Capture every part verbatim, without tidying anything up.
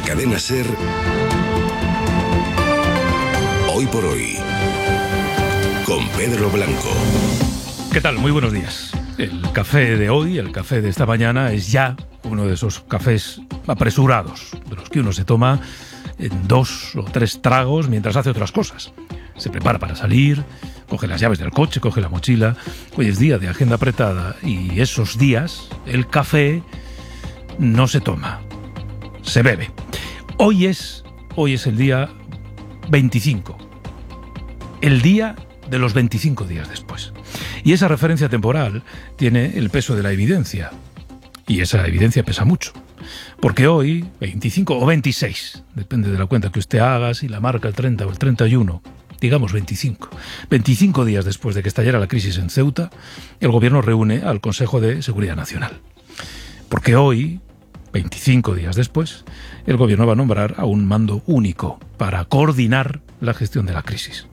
Cadena SER, Hoy por Hoy, con Pedro Blanco. ¿Qué tal? Muy buenos días. El café de hoy, el café de esta mañana, es ya uno de esos cafés apresurados, de los que uno se toma en dos o tres tragos mientras hace otras cosas. Se prepara para salir, coge las llaves del coche, coge la mochila. Hoy es día de agenda apretada y esos días el café no se toma, se bebe. Hoy es, hoy es el día veinticinco, el día de los veinticinco días después. Y esa referencia temporal tiene el peso de la evidencia. Y esa evidencia pesa mucho. Porque hoy, veinticinco o veintiséis, depende de la cuenta que usted haga, si la marca el treinta o el treinta y uno, digamos veinticinco. veinticinco días después de que estallara la crisis en Ceuta, el gobierno reúne al Consejo de Seguridad Nacional. Porque hoy, veinticinco días después, el gobierno va a nombrar a un mando único para coordinar la gestión de la crisis.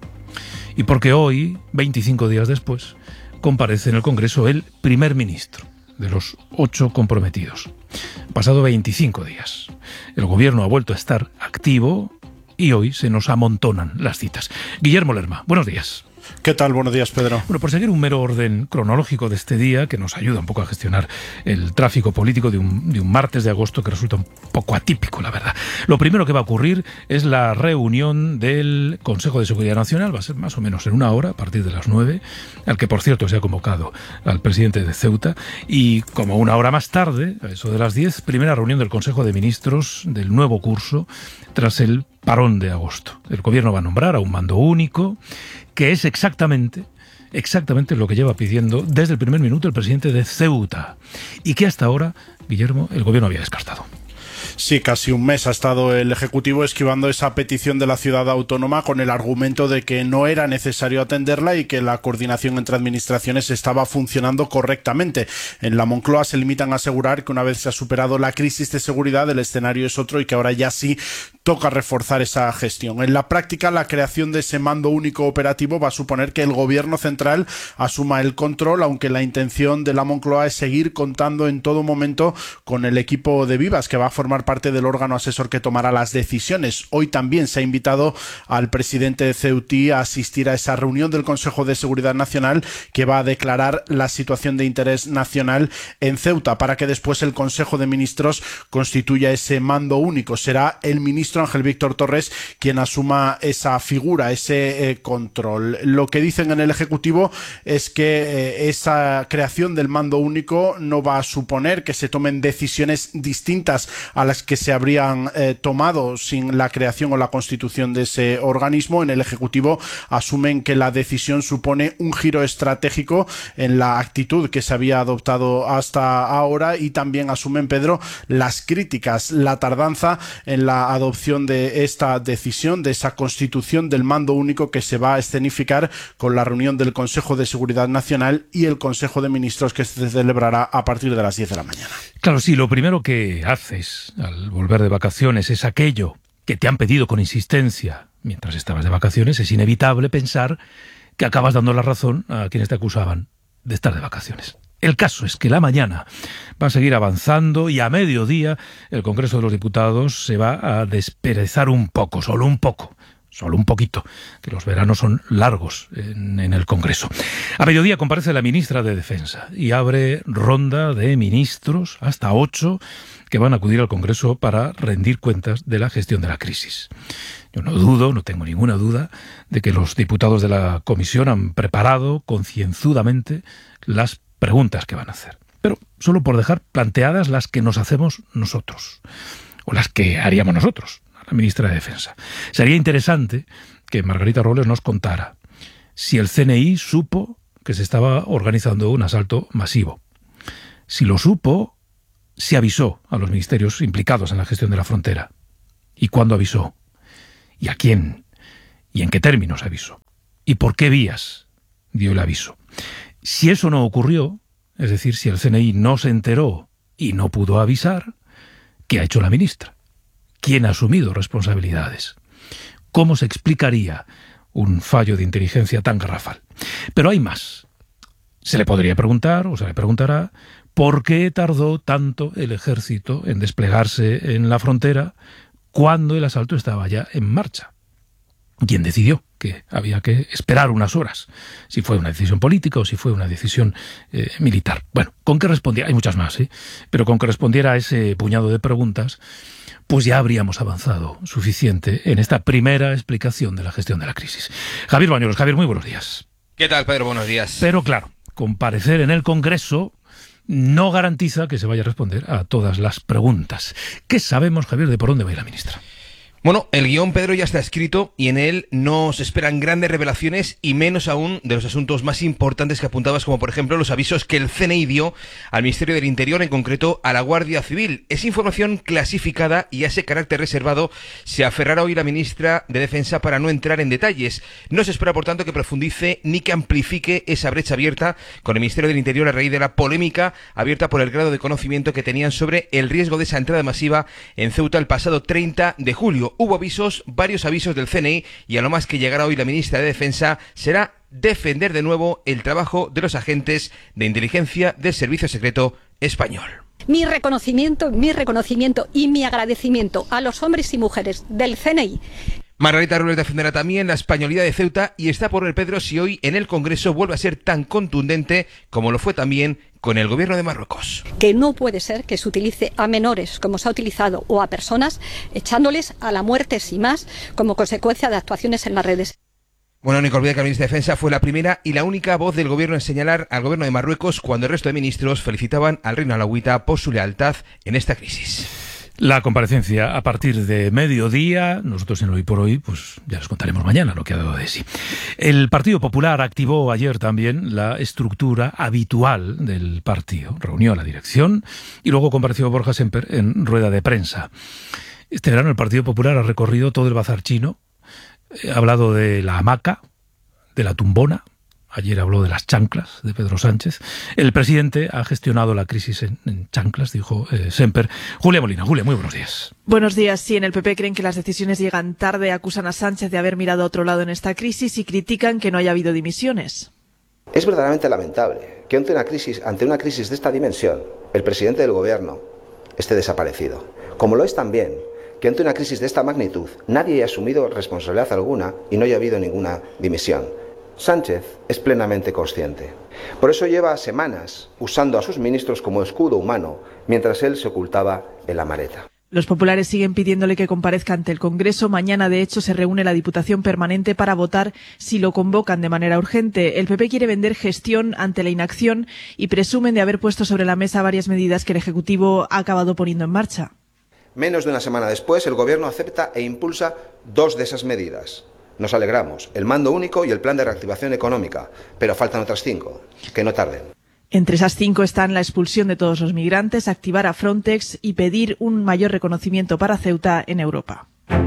Y porque hoy, veinticinco días después, comparece en el Congreso el primer ministro de los ocho comprometidos. Pasado veinticinco días, el gobierno ha vuelto a estar activo y hoy se nos amontonan las citas. Guillermo Lerma, buenos días. ¿Qué tal? Buenos días, Pedro. Bueno, por seguir un mero orden cronológico de este día, que nos ayuda un poco a gestionar el tráfico político de un, de un martes de agosto que resulta un poco atípico, la verdad. Lo primero que va a ocurrir es la reunión del Consejo de Seguridad Nacional, va a ser más o menos en una hora, a partir de las nueve, al que, por cierto, se ha convocado al presidente de Ceuta, y como una hora más tarde, a eso de las diez, primera reunión del Consejo de Ministros del nuevo curso, tras el parón de agosto. El gobierno va a nombrar a un mando único, que es exactamente, exactamente lo que lleva pidiendo desde el primer minuto el presidente de Ceuta, y que hasta ahora, Guillermo, el gobierno había descartado. Sí, casi un mes ha estado el Ejecutivo esquivando esa petición de la ciudad autónoma con el argumento de que no era necesario atenderla y que la coordinación entre administraciones estaba funcionando correctamente. En la Moncloa se limitan a asegurar que una vez se ha superado la crisis de seguridad, el escenario es otro y que ahora ya sí toca reforzar esa gestión. En la práctica, la creación de ese mando único operativo va a suponer que el gobierno central asuma el control, aunque la intención de la Moncloa es seguir contando en todo momento con el equipo de Vivas, que va a formar parte del órgano asesor que tomará las decisiones. Hoy también se ha invitado al presidente de Ceutí a asistir a esa reunión del Consejo de Seguridad Nacional que va a declarar la situación de interés nacional en Ceuta, para que después el Consejo de Ministros constituya ese mando único. Será el ministro Ángel Víctor Torres quien asuma esa figura, ese eh, control. Lo que dicen en el Ejecutivo es que eh, esa creación del mando único no va a suponer que se tomen decisiones distintas a las que se habrían eh, tomado sin la creación o la constitución de ese organismo. En el Ejecutivo asumen que la decisión supone un giro estratégico en la actitud que se había adoptado hasta ahora, y también asumen, Pedro, las críticas, la tardanza en la adopción de esta decisión, de esa constitución del mando único que se va a escenificar con la reunión del Consejo de Seguridad Nacional y el Consejo de Ministros que se celebrará a partir de las diez de la mañana. Claro, sí, lo primero que haces al volver de vacaciones es aquello que te han pedido con insistencia mientras estabas de vacaciones. Es inevitable pensar que acabas dando la razón a quienes te acusaban de estar de vacaciones. El caso es que la mañana va a seguir avanzando y a mediodía el Congreso de los Diputados se va a desperezar un poco, solo un poco. Solo un poquito, que los veranos son largos en, en el Congreso. A mediodía comparece la ministra de Defensa y abre ronda de ministros, hasta ocho, que van a acudir al Congreso para rendir cuentas de la gestión de la crisis. Yo no dudo, no tengo ninguna duda, de que los diputados de la comisión han preparado concienzudamente las preguntas que van a hacer. Pero solo por dejar planteadas las que nos hacemos nosotros, o las que haríamos nosotros, la ministra de Defensa. Sería interesante que Margarita Robles nos contara si el C N I supo que se estaba organizando un asalto masivo. Si lo supo, si avisó a los ministerios implicados en la gestión de la frontera. ¿Y cuándo avisó? ¿Y a quién? ¿Y en qué términos avisó? ¿Y por qué vías dio el aviso? Si eso no ocurrió, es decir, si el C N I no se enteró y no pudo avisar, ¿qué ha hecho la ministra? ¿Quién ha asumido responsabilidades? ¿Cómo se explicaría un fallo de inteligencia tan garrafal? Pero hay más. Se le podría preguntar, o se le preguntará, ¿por qué tardó tanto el ejército en desplegarse en la frontera cuando el asalto estaba ya en marcha. ¿Quién decidió que había que esperar unas horas? Si fue una decisión política o si fue una decisión eh, militar. Bueno, con que respondiera, hay muchas más, ¿eh? pero con que respondiera a ese puñado de preguntas, pues ya habríamos avanzado suficiente en esta primera explicación de la gestión de la crisis. Javier Bañuelos. Javier, muy buenos días. ¿Qué tal, Pedro? Buenos días. Pero claro, comparecer en el Congreso no garantiza que se vaya a responder a todas las preguntas. ¿Qué sabemos, Javier, de por dónde va a ir la ministra? Bueno, el guión, Pedro, ya está escrito y en él no se esperan grandes revelaciones y menos aún de los asuntos más importantes que apuntabas, como por ejemplo los avisos que el C N I dio al Ministerio del Interior, en concreto a la Guardia Civil. Es información clasificada y a ese carácter reservado se aferrará hoy la ministra de Defensa para no entrar en detalles. No se espera, por tanto, que profundice ni que amplifique esa brecha abierta con el Ministerio del Interior a raíz de la polémica abierta por el grado de conocimiento que tenían sobre el riesgo de esa entrada masiva en Ceuta el pasado treinta de julio. Hubo avisos, varios avisos del C N I, y a lo más que llegará hoy la ministra de Defensa será defender de nuevo el trabajo de los agentes de inteligencia del Servicio Secreto Español. Mi reconocimiento, mi reconocimiento y mi agradecimiento a los hombres y mujeres del C N I. Margarita Robles defenderá también la españolidad de Ceuta y está por ver, Pedro, si hoy en el Congreso vuelve a ser tan contundente como lo fue también con el gobierno de Marruecos. Que no puede ser que se utilice a menores, como se ha utilizado, o a personas, echándoles a la muerte sin más, como consecuencia de actuaciones en las redes. Bueno, no hay que olvidar que la ministra de Defensa fue la primera y la única voz del gobierno en señalar al gobierno de Marruecos cuando el resto de ministros felicitaban al reino alauita por su lealtad en esta crisis. La comparecencia a partir de mediodía. Nosotros en Hoy por Hoy pues ya les contaremos mañana lo que ha dado de sí. El Partido Popular activó ayer también la estructura habitual del partido. Reunió a la dirección y luego compareció Borja Sémper en rueda de prensa. Este verano el Partido Popular ha recorrido todo el bazar chino. Ha hablado de la hamaca, de la tumbona. Ayer habló de las chanclas de Pedro Sánchez. El presidente ha gestionado la crisis en, en chanclas, dijo eh, Sémper. Julia Molina. Julia, muy buenos días. Buenos días. Sí, en el P P creen que las decisiones llegan tarde, acusan a Sánchez de haber mirado a otro lado en esta crisis y critican que no haya habido dimisiones. Es verdaderamente lamentable que ante una crisis, ante una crisis de esta dimensión, el presidente del gobierno esté desaparecido. Como lo es también que ante una crisis de esta magnitud nadie haya asumido responsabilidad alguna y no haya habido ninguna dimisión. Sánchez es plenamente consciente. Por eso lleva semanas usando a sus ministros como escudo humano, mientras él se ocultaba en la maleta. Los populares siguen pidiéndole que comparezca ante el Congreso. Mañana, de hecho, se reúne la Diputación Permanente para votar si lo convocan de manera urgente. El P P quiere vender gestión ante la inacción y presumen de haber puesto sobre la mesa varias medidas que el Ejecutivo ha acabado poniendo en marcha. Menos de una semana después, el Gobierno acepta e impulsa dos de esas medidas. Nos alegramos, el mando único y el plan de reactivación económica, pero faltan otras cinco, que no tarden. Entre esas cinco están la expulsión de todos los migrantes, activar a Frontex y pedir un mayor reconocimiento para Ceuta en Europa.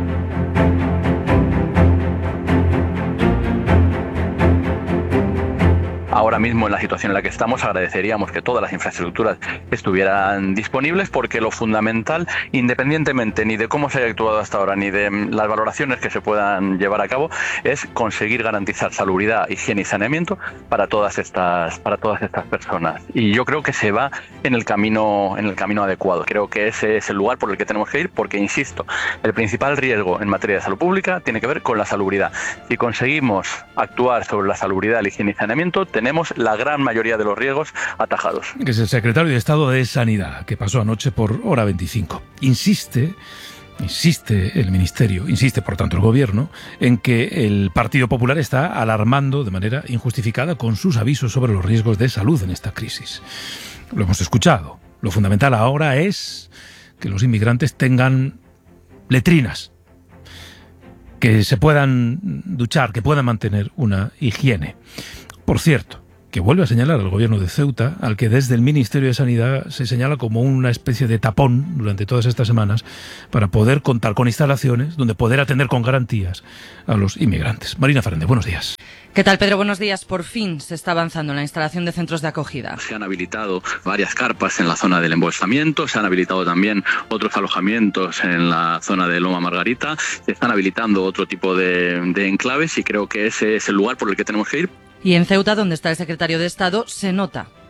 Ahora mismo, en la situación en la que estamos, agradeceríamos que todas las infraestructuras estuvieran disponibles, porque lo fundamental, independientemente ni de cómo se haya actuado hasta ahora ni de las valoraciones que se puedan llevar a cabo, es conseguir garantizar salubridad, higiene y saneamiento para todas estas para todas estas personas. Y yo creo que se va en el camino en el camino adecuado. Creo que ese es el lugar por el que tenemos que ir, porque, insisto, el principal riesgo en materia de salud pública tiene que ver con la salubridad. Si conseguimos actuar sobre la salubridad, la higiene y saneamiento, tenemos la gran mayoría de los riesgos atajados. Es el secretario de Estado de Sanidad, que pasó anoche por Hora veinticinco. Insiste, insiste el Ministerio, insiste por tanto el Gobierno, en que el Partido Popular está alarmando de manera injustificada con sus avisos sobre los riesgos de salud en esta crisis. Lo hemos escuchado. Lo fundamental ahora es que los inmigrantes tengan letrinas, que se puedan duchar, que puedan mantener una higiene. Por cierto, que vuelve a señalar al gobierno de Ceuta, al que desde el Ministerio de Sanidad se señala como una especie de tapón durante todas estas semanas para poder contar con instalaciones donde poder atender con garantías a los inmigrantes. Marina Fernández, buenos días. ¿Qué tal, Pedro? Buenos días. Por fin se está avanzando en la instalación de centros de acogida. Se han habilitado varias carpas en la zona del embolsamiento, se han habilitado también otros alojamientos en la zona de Loma Margarita, se están habilitando otro tipo de, de enclaves y creo que ese es el lugar por el que tenemos que ir. Y en Ceuta, donde está el secretario de Estado, se nota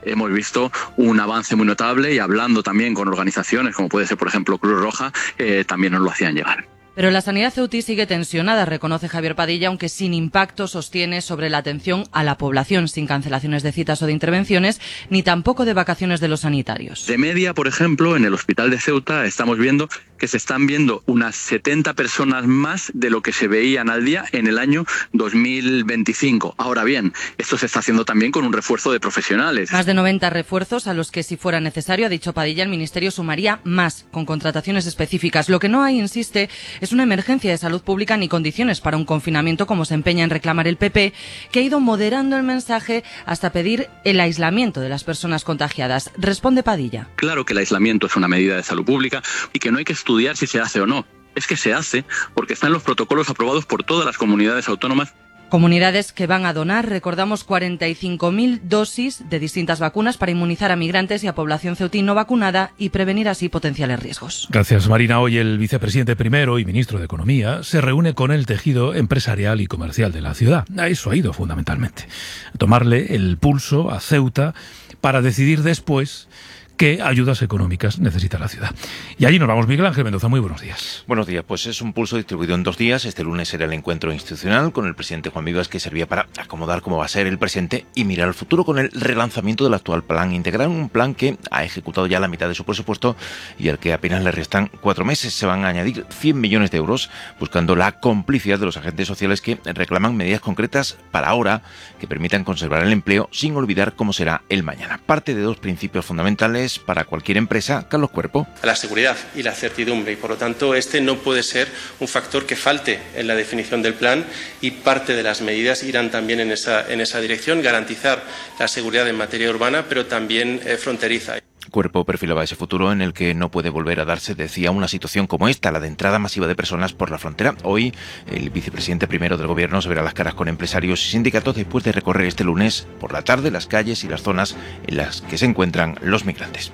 hemos visto un avance muy notable y hablando también con organizaciones como puede ser, por ejemplo, Cruz Roja, eh, también nos lo hacían llegar. Pero la sanidad ceutí sigue tensionada, reconoce Javier Padilla, aunque sin impacto sostiene sobre la atención a la población, sin cancelaciones de citas o de intervenciones, ni tampoco de vacaciones de los sanitarios. De media, por ejemplo, en el hospital de Ceuta estamos viendo que se están viendo unas setenta personas más de lo que se veían al día en el año dos mil veinticinco. Ahora bien, esto se está haciendo también con un refuerzo de profesionales. Más de noventa refuerzos a los que, si fuera necesario, ha dicho Padilla, el Ministerio sumaría más, con contrataciones específicas. Lo que no hay, insiste, es una emergencia de salud pública ni condiciones para un confinamiento como se empeña en reclamar el P P, que ha ido moderando el mensaje hasta pedir el aislamiento de las personas contagiadas. Responde Padilla. Claro que el aislamiento es una medida de salud pública y que no hay que estudiar si se hace o no. Es que se hace porque están los protocolos aprobados por todas las comunidades autónomas. Comunidades que van a donar, recordamos, cuarenta y cinco mil dosis de distintas vacunas para inmunizar a migrantes y a población ceutí no vacunada y prevenir así potenciales riesgos. Gracias, Marina. Hoy el vicepresidente primero y ministro de Economía se reúne con el tejido empresarial y comercial de la ciudad. A eso ha ido fundamentalmente. A tomarle el pulso a Ceuta para decidir después qué ayudas económicas necesita la ciudad. Y allí nos vamos. Miguel Ángel Mendoza, muy buenos días. Buenos días. Pues es un pulso distribuido en dos días. Este lunes será el encuentro institucional con el presidente Juan Vivas, que servía para acomodar cómo va a ser el presente y mirar al futuro con el relanzamiento del actual plan integral, un plan que ha ejecutado ya la mitad de su presupuesto y al que apenas le restan cuatro meses. Se van a añadir cien millones de euros buscando la complicidad de los agentes sociales que reclaman medidas concretas para ahora que permitan conservar el empleo sin olvidar cómo será el mañana. Parte de dos principios fundamentales para cualquier empresa. Carlos Cuerpo. La seguridad y la certidumbre, y por lo tanto este no puede ser un factor que falte en la definición del plan, y parte de las medidas irán también en esa, en esa dirección, garantizar la seguridad en materia urbana, pero también eh, fronteriza. Cuerpo perfilaba ese futuro en el que no puede volver a darse, decía, una situación como esta, la de entrada masiva de personas por la frontera. Hoy el vicepresidente primero del gobierno se verá las caras con empresarios y sindicatos después de recorrer este lunes por la tarde las calles y las zonas en las que se encuentran los migrantes.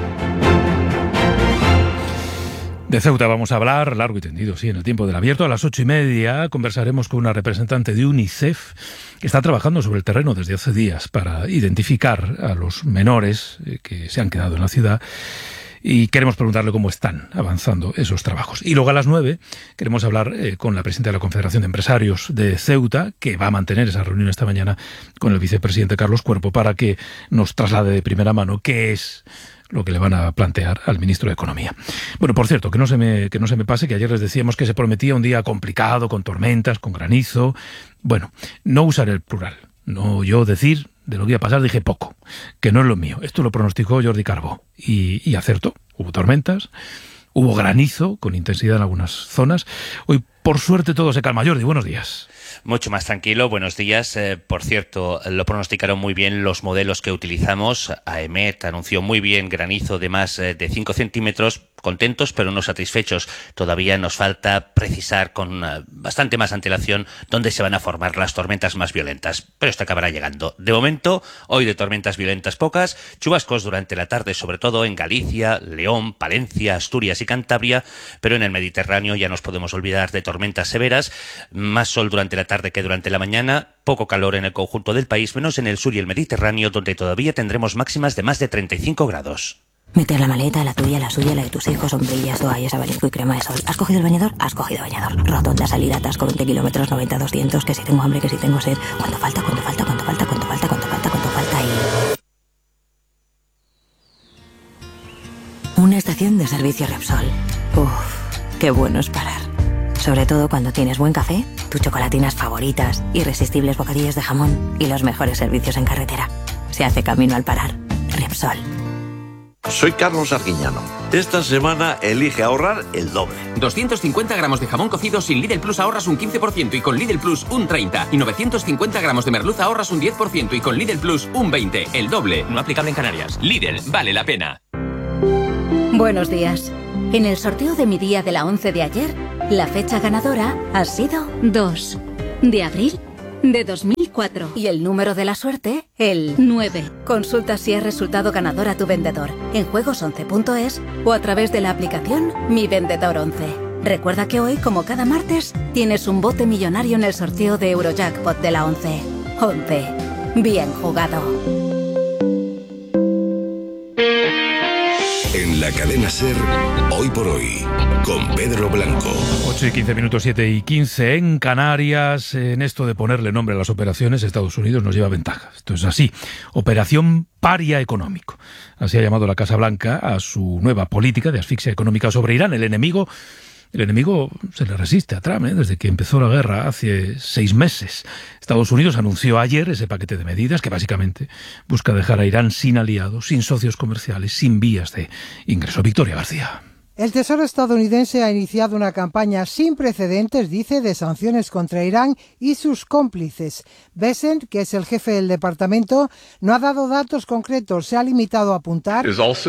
De Ceuta vamos a hablar largo y tendido, sí, en el tiempo del abierto. A las ocho y media conversaremos con una representante de UNICEF que está trabajando sobre el terreno desde hace días para identificar a los menores que se han quedado en la ciudad, y queremos preguntarle cómo están avanzando esos trabajos. Y luego a las nueve queremos hablar eh, con la presidenta de la Confederación de Empresarios de Ceuta, que va a mantener esa reunión esta mañana con el vicepresidente Carlos Cuerpo para que nos traslade de primera mano qué es lo que le van a plantear al ministro de Economía. Bueno, por cierto, que no se me, que no se me pase que ayer les decíamos que se prometía un día complicado, con tormentas, con granizo. Bueno, no usaré el plural. No yo decir de lo que iba a pasar, dije poco, que no es lo mío. Esto lo pronosticó Jordi Carbó y, y acertó. Hubo tormentas, hubo granizo con intensidad en algunas zonas. Hoy, por suerte, todo se calma. Jordi, buenos días. Mucho más tranquilo, buenos días. Eh, por cierto, lo pronosticaron muy bien los modelos que utilizamos. AEMET anunció muy bien granizo de más de cinco centímetros. Contentos pero no satisfechos. Todavía nos falta precisar con uh, bastante más antelación dónde se van a formar las tormentas más violentas, pero esto acabará llegando. De momento, hoy de tormentas violentas pocas, chubascos durante la tarde, sobre todo en Galicia, León, Palencia, Asturias y Cantabria, pero en el Mediterráneo ya nos podemos olvidar de tormentas severas, más sol durante la tarde que durante la mañana, poco calor en el conjunto del país, menos en el sur y el Mediterráneo, donde todavía tendremos máximas de más de treinta y cinco grados. Meter la maleta, la tuya, la suya, la de tus hijos, sombrillas, toallas, abanico y crema de sol. ¿Has cogido el bañador? Has cogido bañador. Rotonda, salida, atasco, veinte kilómetros, noventa, doscientos, que si tengo hambre, que si tengo sed. ¿Cuánto falta? ¿Cuánto falta? ¿Cuánto falta? ¿Cuánto falta? ¿Cuánto falta? ¿Cuánto falta? Y... una estación de servicio Repsol. Uff, qué bueno es parar. Sobre todo cuando tienes buen café, tus chocolatinas favoritas, irresistibles bocadillos de jamón y los mejores servicios en carretera. Se hace camino al parar. Repsol. Soy Carlos Arguiñano. Esta semana elige ahorrar el doble. doscientos cincuenta gramos de jamón cocido sin Lidl Plus ahorras un quince por ciento y con Lidl Plus un treinta por ciento. Y novecientos cincuenta gramos de merluza ahorras un diez por ciento y con Lidl Plus un veinte por ciento. El doble. No aplicable en Canarias. Lidl, vale la pena. Buenos días. En el sorteo de mi día de la once de ayer, la fecha ganadora ha sido dos de abril de dos mil cuatro. Y el número de la suerte, el nueve. Consulta si has resultado ganador a tu vendedor en juegos once punto es o a través de la aplicación Mi Vendedor once. Recuerda que hoy, como cada martes, tienes un bote millonario en el sorteo de Eurojackpot de la once. once. Bien jugado. La cadena SER, hoy por hoy, con Pedro Blanco. ocho y quince minutos, siete y quince en Canarias. En esto de ponerle nombre a las operaciones, Estados Unidos nos lleva ventaja. Esto es así. Operación Paria Económico. Así ha llamado la Casa Blanca a su nueva política de asfixia económica sobre Irán. El enemigo... El enemigo se le resiste a Trump, ¿eh? Desde que empezó la guerra hace seis meses. Estados Unidos anunció ayer ese paquete de medidas que básicamente busca dejar a Irán sin aliados, sin socios comerciales, sin vías de ingreso. Victoria García. El Tesoro estadounidense ha iniciado una campaña sin precedentes, dice, de sanciones contra Irán y sus cómplices. Bessent, que es el jefe del departamento, no ha dado datos concretos, se ha limitado a apuntar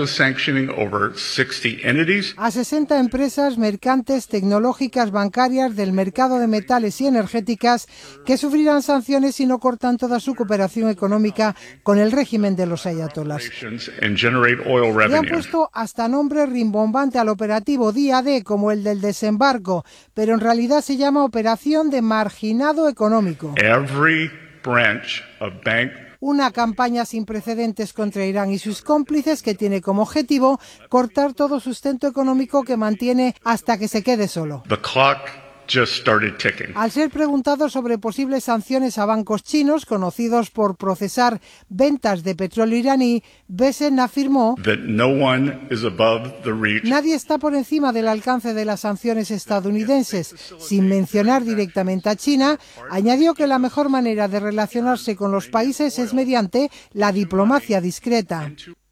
a sesenta empresas mercantes, tecnológicas, bancarias, del mercado de metales y energéticas que sufrirán sanciones si no cortan toda su cooperación económica con el régimen de los ayatolás. Le han puesto hasta nombre rimbombante al operativo día D, como el del desembarco, pero en realidad se llama Operación de Marginado Económico. Every branch of bank Una campaña sin precedentes contra Irán y sus cómplices que tiene como objetivo cortar todo sustento económico que mantiene hasta que se quede solo. The clock just started ticking. Al ser preguntado sobre posibles sanciones a bancos chinos conocidos por procesar ventas de petróleo iraní, Bessent afirmó That no one is above the reach. Nadie está por encima del alcance de las sanciones estadounidenses. Sin mencionar directamente a China, añadió que la mejor manera de relacionarse con los países es mediante la diplomacia discreta.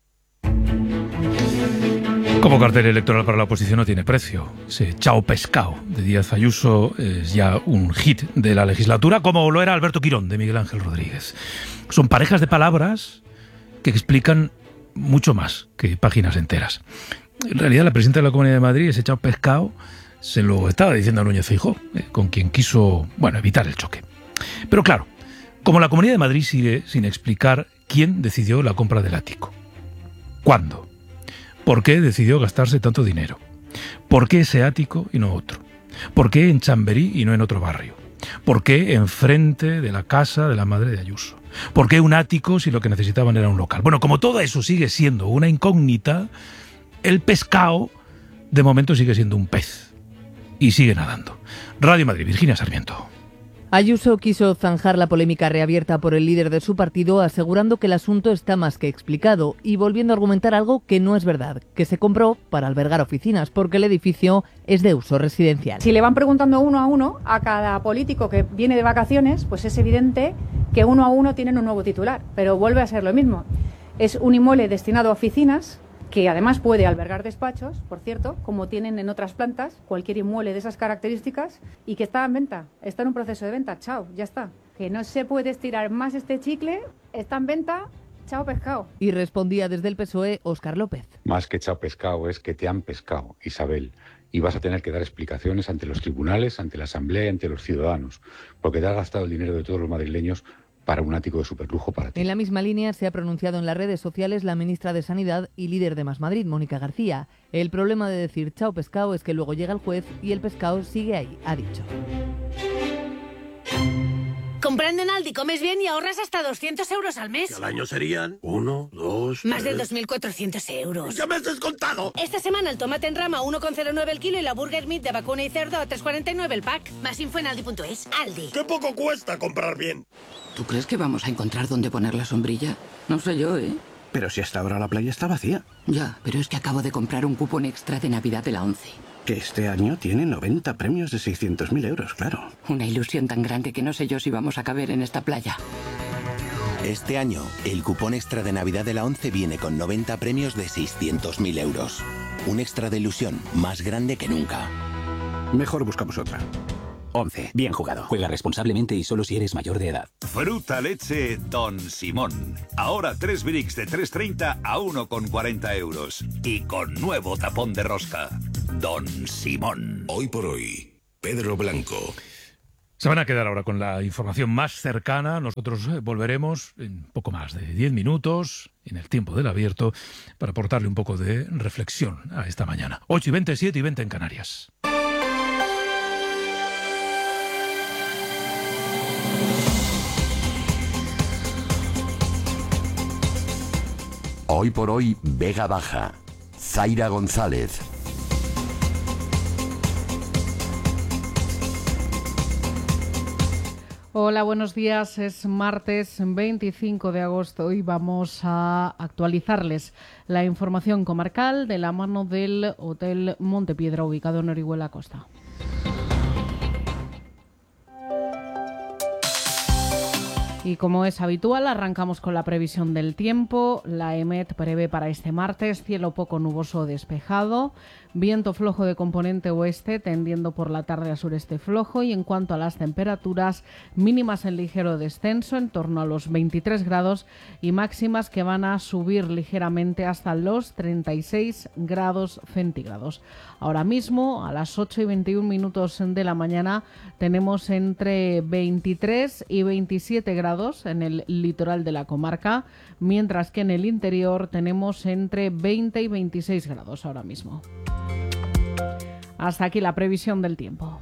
Como cartel electoral para la oposición no tiene precio. Ese chao pescado de Díaz Ayuso es ya un hit de la legislatura, como lo era Alberto Quirón de Miguel Ángel Rodríguez. Son parejas de palabras que explican mucho más que páginas enteras. En realidad, la presidenta de la Comunidad de Madrid, ese chao pescado, se lo estaba diciendo a Núñez Feijóo, eh, con quien quiso, bueno, evitar el choque. Pero claro, como la Comunidad de Madrid sigue sin explicar quién decidió la compra del ático, cuándo, ¿por qué decidió gastarse tanto dinero? ¿Por qué ese ático y no otro? ¿Por qué en Chamberí y no en otro barrio? ¿Por qué enfrente de la casa de la madre de Ayuso? ¿Por qué un ático si lo que necesitaban era un local? Bueno, como todo eso sigue siendo una incógnita, el pescado de momento sigue siendo un pez y sigue nadando. Radio Madrid, Virginia Sarmiento. Ayuso quiso zanjar la polémica reabierta por el líder de su partido, asegurando que el asunto está más que explicado y volviendo a argumentar algo que no es verdad, que se compró para albergar oficinas, porque el edificio es de uso residencial. Si le van preguntando uno a uno a cada político que viene de vacaciones, pues es evidente que uno a uno tienen un nuevo titular, pero vuelve a ser lo mismo. Es un inmueble destinado a oficinas, que además puede albergar despachos, por cierto, como tienen en otras plantas, cualquier inmueble de esas características, y que está en venta, está en un proceso de venta, chao, ya está. Que no se puede estirar más este chicle, está en venta, chao pescado. Y respondía desde el P S O E Óscar López. Más que chao pescado es que te han pescado, Isabel, y vas a tener que dar explicaciones ante los tribunales, ante la Asamblea y ante los ciudadanos, porque te has gastado el dinero de todos los madrileños para un ático de superlujo para ti. En la misma línea se ha pronunciado en las redes sociales la ministra de Sanidad y líder de Más Madrid, Mónica García. El problema de decir chao pescado es que luego llega el juez y el pescado sigue ahí, ha dicho. Comprando en Aldi comes bien y ahorras hasta doscientos euros al mes. Y al año serían uno, dos... Más tres... de dos mil cuatrocientos euros. ¡Ya me has descontado! Esta semana el tomate en rama a uno coma cero nueve el kilo y la burger meat de vacuna y cerdo a tres coma cuarenta y nueve el pack. Más info en aldi punto es. Aldi. ¡Qué poco cuesta comprar bien! ¿Tú crees que vamos a encontrar dónde poner la sombrilla? No sé yo, ¿eh? Pero si hasta ahora la playa está vacía. Ya, pero es que acabo de comprar un cupón extra de Navidad de la ONCE. Que este año tiene noventa premios de seiscientos mil euros, claro. Una ilusión tan grande que no sé yo si vamos a caber en esta playa. Este año, el cupón extra de Navidad de la ONCE viene con noventa premios de seiscientos mil euros. Un extra de ilusión más grande que nunca. Mejor buscamos otra. ONCE. Bien jugado. Juega responsablemente y solo si eres mayor de edad. Fruta leche Don Simón. Ahora tres bricks de tres treinta a uno con cuarenta euros. Y con nuevo tapón de rosca. Don Simón. Hoy por hoy, Pedro Blanco. Se van a quedar ahora con la información más cercana. Nosotros volveremos en poco más de diez minutos, en el tiempo del abierto, para aportarle un poco de reflexión a esta mañana. ocho y veinte, siete y veinte en Canarias. Hoy por hoy, Vega Baja. Zaira González. Hola, buenos días. Es martes veinticinco de agosto y vamos a actualizarles la información comarcal de la mano del Hotel Montepiedra, ubicado en Orihuela Costa. Y como es habitual, arrancamos con la previsión del tiempo. La EMET prevé para este martes cielo poco nuboso o despejado, viento flojo de componente oeste tendiendo por la tarde a sureste flojo, y en cuanto a las temperaturas, mínimas en ligero descenso en torno a los veintitrés grados y máximas que van a subir ligeramente hasta los treinta y seis grados centígrados. Ahora mismo, a las ocho y veintiún minutos de la mañana, tenemos entre veintitrés y veintisiete grados en el litoral de la comarca, mientras que en el interior tenemos entre veinte y veintiséis grados ahora mismo. Hasta aquí la previsión del tiempo.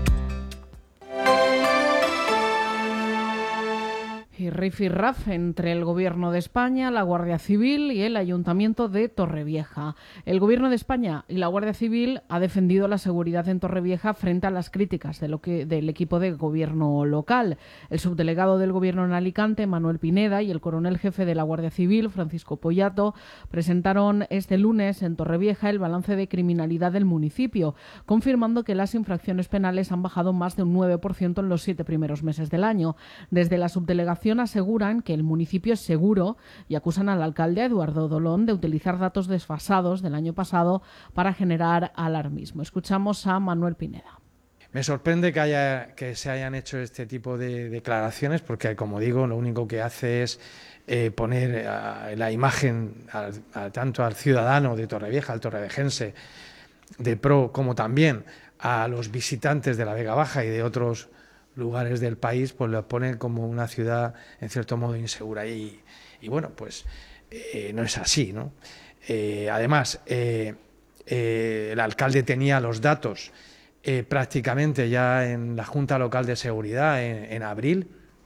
Y rifirraf entre el Gobierno de España, la Guardia Civil y el Ayuntamiento de Torrevieja. El Gobierno de España y la Guardia Civil ha defendido la seguridad en Torrevieja frente a las críticas de lo que, del equipo de gobierno local. El subdelegado del Gobierno en Alicante, Manuel Pineda, y el coronel jefe de la Guardia Civil, Francisco Pollato, presentaron este lunes en Torrevieja el balance de criminalidad del municipio, confirmando que las infracciones penales han bajado más de un nueve por ciento en los siete primeros meses del año. Desde la subdelegación aseguran que el municipio es seguro y acusan al alcalde Eduardo Dolón de utilizar datos desfasados del año pasado para generar alarmismo. Escuchamos a Manuel Pineda. Me sorprende que, haya, que se hayan hecho este tipo de declaraciones porque, como digo, lo único que hace es eh, poner a, la imagen a, a, tanto al ciudadano de Torrevieja, al torrevejense, de pro, como también a los visitantes de la Vega Baja y de otros lugares del país, pues lo ponen como una ciudad en cierto modo insegura y, y bueno, pues eh, no es así, ¿no? Eh, además, eh, eh, el alcalde tenía los datos eh, prácticamente ya en la Junta Local de Seguridad en, en abril.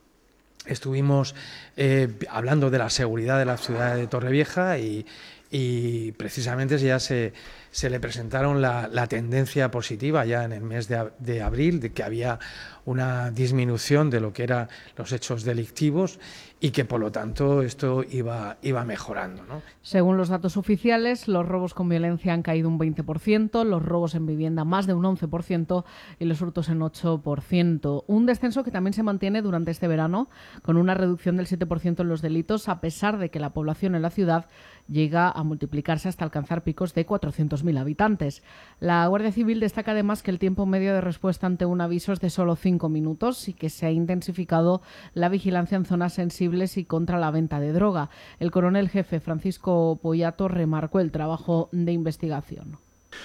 Estuvimos eh, hablando de la seguridad de la ciudad de Torrevieja y, y precisamente ya se, se le presentaron la, la tendencia positiva ya en el mes de, de abril, de que había una disminución de lo que eran los hechos delictivos y que por lo tanto esto iba, iba mejorando, ¿no? Según los datos oficiales, los robos con violencia han caído un veinte por ciento, los robos en vivienda más de un once por ciento y los hurtos en ocho por ciento. Un descenso que también se mantiene durante este verano, con una reducción del siete por ciento en los delitos, a pesar de que la población en la ciudad llega a multiplicarse hasta alcanzar picos de cuatrocientos mil habitantes. La Guardia Civil destaca además que el tiempo medio de respuesta ante un aviso es de solo cinco minutos y que se ha intensificado la vigilancia en zonas sensibles y contra la venta de droga. El coronel jefe Francisco Pollato remarcó el trabajo de investigación.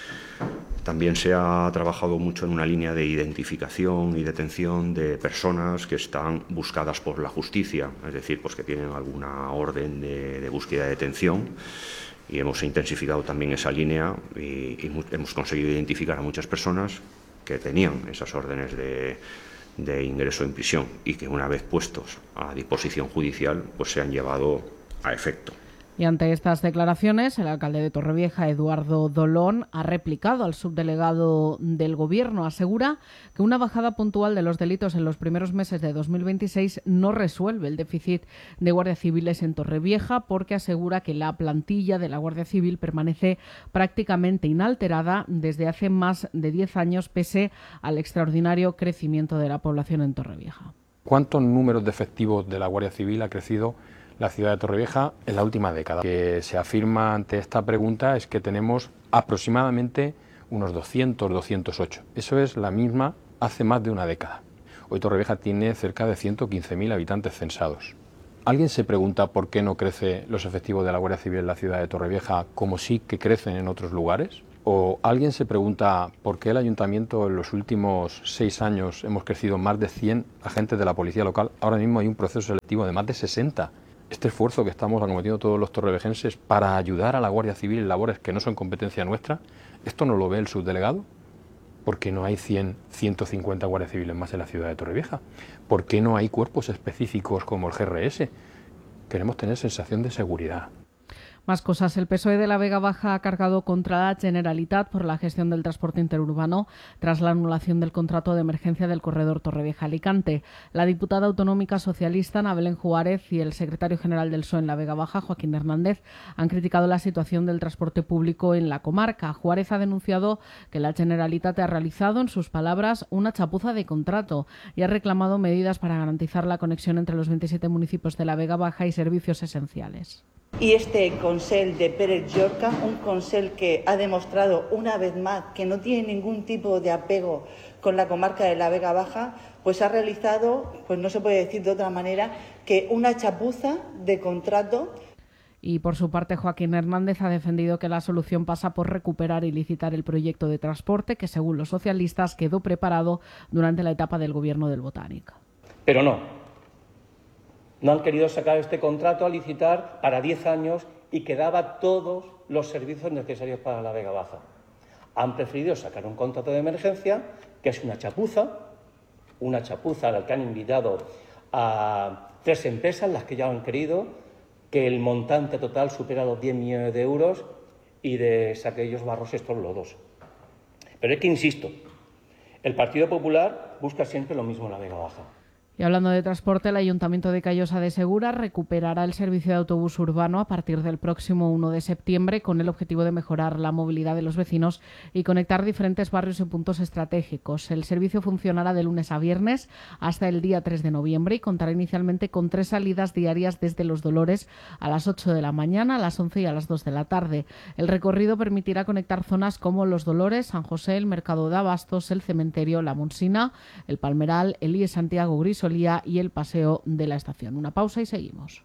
También se ha trabajado mucho en una línea de identificación y detención de personas que están buscadas por la justicia, es decir, pues que tienen alguna orden de, de búsqueda y detención, y hemos intensificado también esa línea y, y hemos conseguido identificar a muchas personas que tenían esas órdenes de, de ingreso en prisión y que una vez puestos a disposición judicial pues se han llevado a efecto. Y ante estas declaraciones, el alcalde de Torrevieja, Eduardo Dolón, ha replicado al subdelegado del Gobierno. Asegura que una bajada puntual de los delitos en los primeros meses de dos mil veintiséis no resuelve el déficit de guardias civiles en Torrevieja, porque asegura que la plantilla de la Guardia Civil permanece prácticamente inalterada desde hace más de diez años, pese al extraordinario crecimiento de la población en Torrevieja. ¿Cuántos números de efectivos de la Guardia Civil ha crecido la ciudad de Torrevieja en la última década? Lo que se afirma ante esta pregunta es que tenemos aproximadamente unos doscientos, doscientos ocho. Eso es la misma hace más de una década. Hoy Torrevieja tiene cerca de ciento quince mil habitantes censados. ¿Alguien se pregunta por qué no crecen los efectivos de la Guardia Civil en la ciudad de Torrevieja como sí que crecen en otros lugares? ¿O alguien se pregunta por qué el Ayuntamiento en los últimos seis años hemos crecido más de cien agentes de la Policía Local? Ahora mismo hay un proceso selectivo de más de sesenta. Este esfuerzo que estamos acometiendo todos los torrevejenses para ayudar a la Guardia Civil en labores que no son competencia nuestra, ¿esto no lo ve el subdelegado? ¿Por qué no hay cien, ciento cincuenta guardias civiles más en la ciudad de Torrevieja? ¿Por qué no hay cuerpos específicos como el G R S? Queremos tener sensación de seguridad. Más cosas. El P S O E de la Vega Baja ha cargado contra la Generalitat por la gestión del transporte interurbano tras la anulación del contrato de emergencia del corredor Torrevieja-Alicante. La diputada autonómica socialista Ana Belén Juárez y el secretario general del P S O E en la Vega Baja, Joaquín Hernández, han criticado la situación del transporte público en la comarca. Juárez ha denunciado que la Generalitat ha realizado, en sus palabras, una chapuza de contrato y ha reclamado medidas para garantizar la conexión entre los veintisiete municipios de la Vega Baja y servicios esenciales. Y este Consell de Pérez Llorca, un Consell que ha demostrado una vez más que no tiene ningún tipo de apego con la comarca de la Vega Baja, pues ha realizado, pues no se puede decir de otra manera, que una chapuza de contrato. Y por su parte, Joaquín Hernández ha defendido que la solución pasa por recuperar y licitar el proyecto de transporte que, según los socialistas, quedó preparado durante la etapa del gobierno del Botánico. Pero no. No han querido sacar este contrato a licitar para diez años y que daba todos los servicios necesarios para la Vega Baja. Han preferido sacar un contrato de emergencia, que es una chapuza, una chapuza a la que han invitado a tres empresas, las que ya lo han querido, que el montante total supera los diez millones de euros y de aquellos barros estos lodos. Pero es que, insisto, el Partido Popular busca siempre lo mismo en la Vega Baja. Y hablando de transporte, el Ayuntamiento de Callosa de Segura recuperará el servicio de autobús urbano a partir del próximo uno de septiembre con el objetivo de mejorar la movilidad de los vecinos y conectar diferentes barrios y puntos estratégicos. El servicio funcionará de lunes a viernes hasta el día tres de noviembre y contará inicialmente con tres salidas diarias desde Los Dolores a las ocho de la mañana, a las once y a las dos de la tarde. El recorrido permitirá conectar zonas como Los Dolores, San José, el Mercado de Abastos, el Cementerio, La Monsina, el Palmeral, el I E Santiago Grisolía y el Paseo de la Estación. Una pausa y seguimos.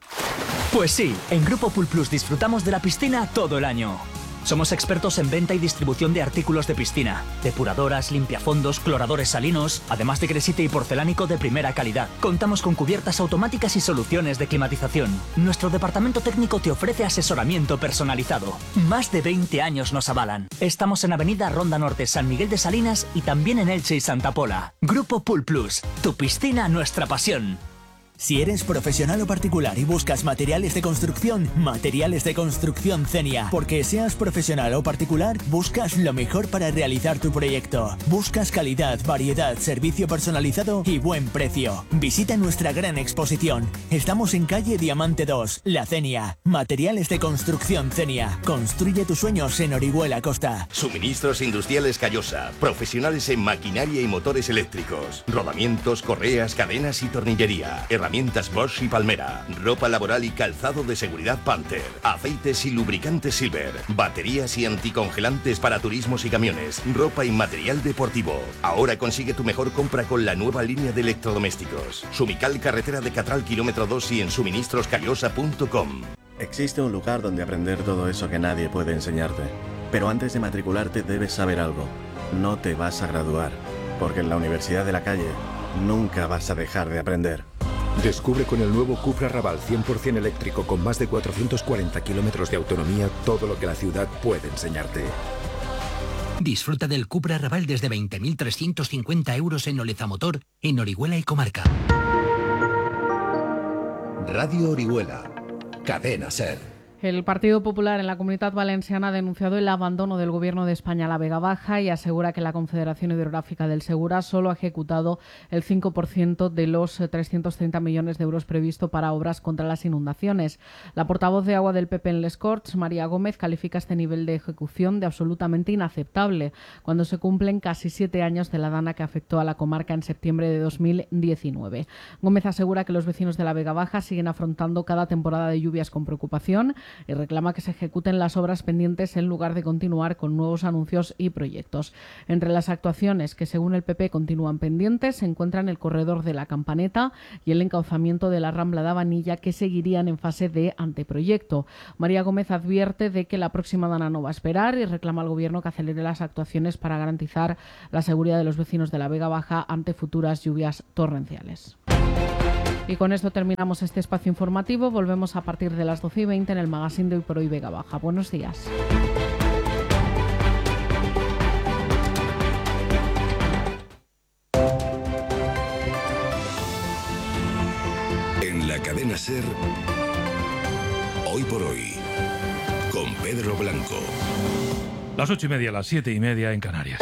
Pues sí, en Grupo Pool Plus disfrutamos de la piscina todo el año. Somos expertos en venta y distribución de artículos de piscina, depuradoras, limpiafondos, cloradores salinos, además de cresite y porcelánico de primera calidad. Contamos con cubiertas automáticas y soluciones de climatización. Nuestro departamento técnico te ofrece asesoramiento personalizado. Más de veinte años nos avalan. Estamos en Avenida Ronda Norte, San Miguel de Salinas y también en Elche y Santa Pola. Grupo Pool Plus, tu piscina, nuestra pasión. Si eres profesional o particular y buscas materiales de construcción, Materiales de Construcción Cenia. Porque seas profesional o particular, buscas lo mejor para realizar tu proyecto. Buscas calidad, variedad, servicio personalizado y buen precio. Visita nuestra gran exposición. Estamos en calle Diamante dos, La Cenia. Materiales de Construcción Cenia. Construye tus sueños en Orihuela Costa. Suministros Industriales Callosa. Profesionales en maquinaria y motores eléctricos. Rodamientos, correas, cadenas y tornillería. Herramientas Bosch y Palmera, ropa laboral y calzado de seguridad Panther, aceites y lubricantes Silver, baterías y anticongelantes para turismos y camiones, ropa y material deportivo. Ahora consigue tu mejor compra con la nueva línea de electrodomésticos. Sumical, carretera de Catral, kilómetro dos y en suministros callosa punto com. Existe un lugar donde aprender todo eso que nadie puede enseñarte. Pero antes de matricularte debes saber algo. No te vas a graduar, porque en la Universidad de la Calle nunca vas a dejar de aprender. Descubre con el nuevo Cupra Raval cien por cien eléctrico con más de cuatrocientos cuarenta kilómetros de autonomía todo lo que la ciudad puede enseñarte. Disfruta del Cupra Raval desde veinte mil trescientos cincuenta euros en Oleza Motor, en Orihuela y Comarca. Radio Orihuela, Cadena SER. El Partido Popular en la Comunitat Valenciana ha denunciado el abandono del Gobierno de España a la Vega Baja y asegura que la Confederación Hidrográfica del Segura solo ha ejecutado el cinco por ciento de los trescientos treinta millones de euros previsto para obras contra las inundaciones. La portavoz de Agua del P P en Les Corts, María Gómez, califica este nivel de ejecución de absolutamente inaceptable cuando se cumplen casi siete años de la dana que afectó a la comarca en septiembre de dos mil diecinueve. Gómez asegura que los vecinos de la Vega Baja siguen afrontando cada temporada de lluvias con preocupación y reclama que se ejecuten las obras pendientes en lugar de continuar con nuevos anuncios y proyectos. Entre las actuaciones que, según el P P, continúan pendientes, se encuentran el corredor de la Campaneta y el encauzamiento de la Rambla de Vanilla, que seguirían en fase de anteproyecto. María Gómez advierte de que la próxima dana no va a esperar y reclama al Gobierno que acelere las actuaciones para garantizar la seguridad de los vecinos de la Vega Baja ante futuras lluvias torrenciales. Y con esto terminamos este espacio informativo. Volvemos a partir de las doce y veinte en el magazine de Hoy por Hoy Vega Baja. Buenos días. En la cadena SER, Hoy por Hoy. con Pedro Blanco. Las ocho y media, las siete y media en Canarias.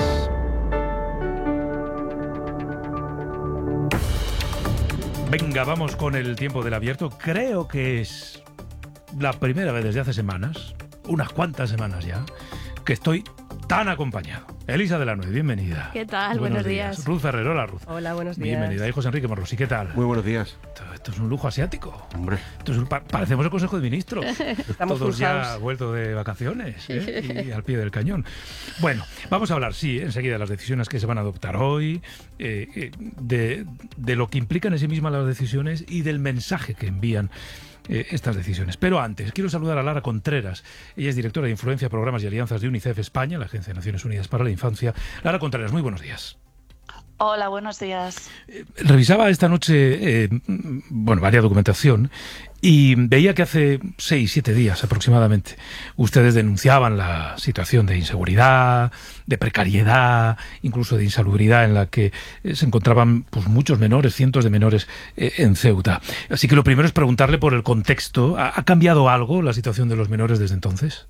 Venga, vamos con el tiempo del abierto. Creo que es la primera vez desde hace semanas, unas cuantas semanas ya, que estoy tan acompañado. Elisa de la Nuez, bienvenida. ¿Qué tal? Buenos, buenos días. días. Ruth Ferrero, hola Ruth. Hola, buenos días. Bienvenida. Y José Enrique Morrosi, ¿qué tal? Muy buenos días. Esto, esto es un lujo asiático. Hombre. Esto es un, pa parecemos el Consejo de Ministros. Estamos Todos pulsados. ya vueltos de vacaciones, ¿eh? Y al pie del cañón. Bueno, vamos a hablar, sí, enseguida de las decisiones que se van a adoptar hoy, eh, de, de lo que implican en sí mismas las decisiones y del mensaje que envían Eh, estas decisiones. Pero antes, quiero saludar a Lara Contreras. Ella es directora de Influencia, Programas y Alianzas de UNICEF España, la Agencia de Naciones Unidas para la Infancia. Lara Contreras, muy buenos días. Hola, buenos días. Eh, revisaba esta noche, eh, bueno, varias documentación y veía que hace seis, siete días aproximadamente ustedes denunciaban la situación de inseguridad, de precariedad, incluso de insalubridad en la que eh, se encontraban pues, muchos menores, cientos de menores eh, en Ceuta. Así que lo primero es preguntarle por el contexto. ¿Ha, ha cambiado algo la situación de los menores desde entonces?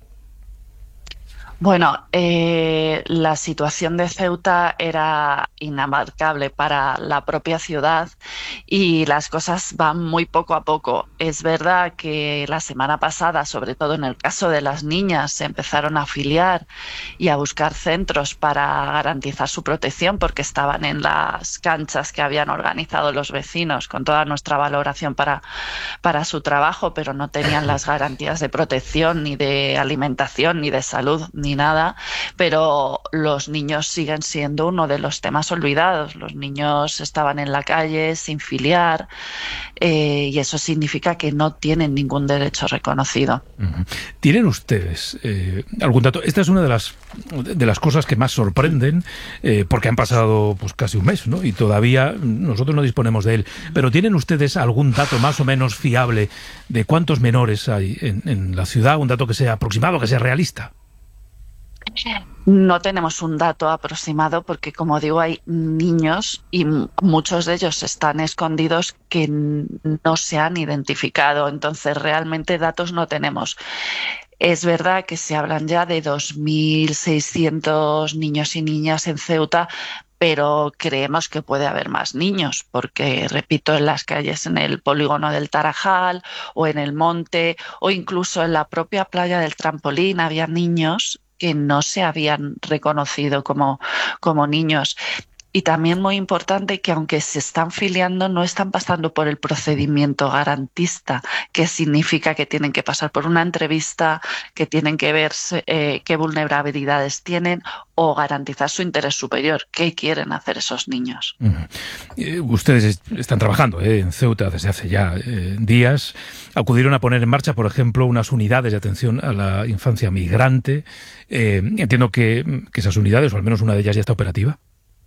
Bueno, eh, la situación de Ceuta era inabarcable para la propia ciudad y las cosas van muy poco a poco. Es verdad que la semana pasada, sobre todo en el caso de las niñas, se empezaron a afiliar y a buscar centros para garantizar su protección porque estaban en las canchas que habían organizado los vecinos, con toda nuestra valoración para, para su trabajo, pero no tenían las garantías de protección, ni de alimentación, ni de salud, ni nada, pero los niños siguen siendo uno de los temas olvidados. Los niños estaban en la calle sin filiar eh, y eso significa que no tienen ningún derecho reconocido. Uh-huh. ¿Tienen ustedes eh, algún dato? Esta es una de las de las cosas que más sorprenden eh, porque han pasado pues casi un mes, ¿no? Y todavía nosotros no disponemos de él. Pero ¿tienen ustedes algún dato más o menos fiable de cuántos menores hay en, en la ciudad? Un dato que sea aproximado, que sea realista. No tenemos un dato aproximado porque, como digo, hay niños y muchos de ellos están escondidos que no se han identificado. Entonces, realmente datos no tenemos. Es verdad que se hablan ya de dos mil seiscientos niños y niñas en Ceuta, pero creemos que puede haber más niños, porque, repito, en las calles, en el polígono del Tarajal o en el monte o incluso en la propia playa del Trampolín había niños que no se habían reconocido como, como niños. Y también muy importante que aunque se están filiando no están pasando por el procedimiento garantista, que significa que tienen que pasar por una entrevista, que tienen que ver eh, qué vulnerabilidades tienen o garantizar su interés superior. ¿Qué quieren hacer esos niños? Uh-huh. eh, ustedes están trabajando eh, en Ceuta desde hace ya eh, días. Acudieron a poner en marcha, por ejemplo, unas unidades de atención a la infancia migrante. Eh, entiendo que, que esas unidades, o al menos una de ellas, ya está operativa.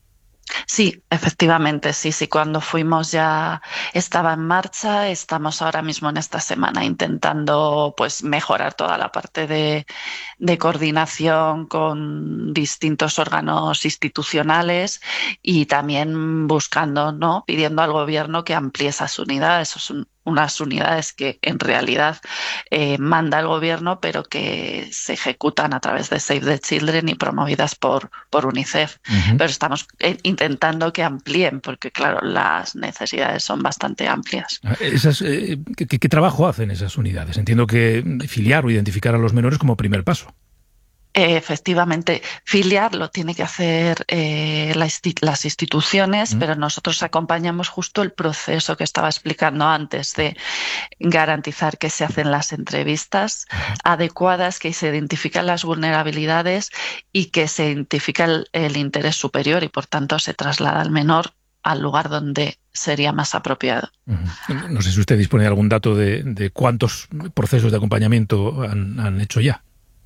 Sí, efectivamente, sí, sí. Cuando fuimos ya estaba en marcha. Estamos ahora mismo en esta semana intentando pues mejorar toda la parte de, de coordinación con distintos órganos institucionales y también buscando, ¿no? Pidiendo al gobierno que amplíe esas unidades. Eso es un, unas unidades que en realidad eh, manda el gobierno, pero que se ejecutan a través de Save the Children y promovidas por, por UNICEF. Uh-huh. Pero estamos eh, intentando que amplíen, porque claro, las necesidades son bastante amplias. Esas, eh, ¿qué, qué trabajo hacen esas unidades? Entiendo que filiar o identificar a los menores como primer paso. Efectivamente, filiar lo tiene que hacer eh, la insti- las instituciones, mm. pero nosotros acompañamos justo el proceso que estaba explicando antes de garantizar que se hacen las entrevistas mm. adecuadas, que se identifican las vulnerabilidades y que se identifica el, el interés superior y por tanto se traslada al menor al lugar donde sería más apropiado. Mm. No sé si usted dispone de algún dato de, de cuántos procesos de acompañamiento han, han hecho ya.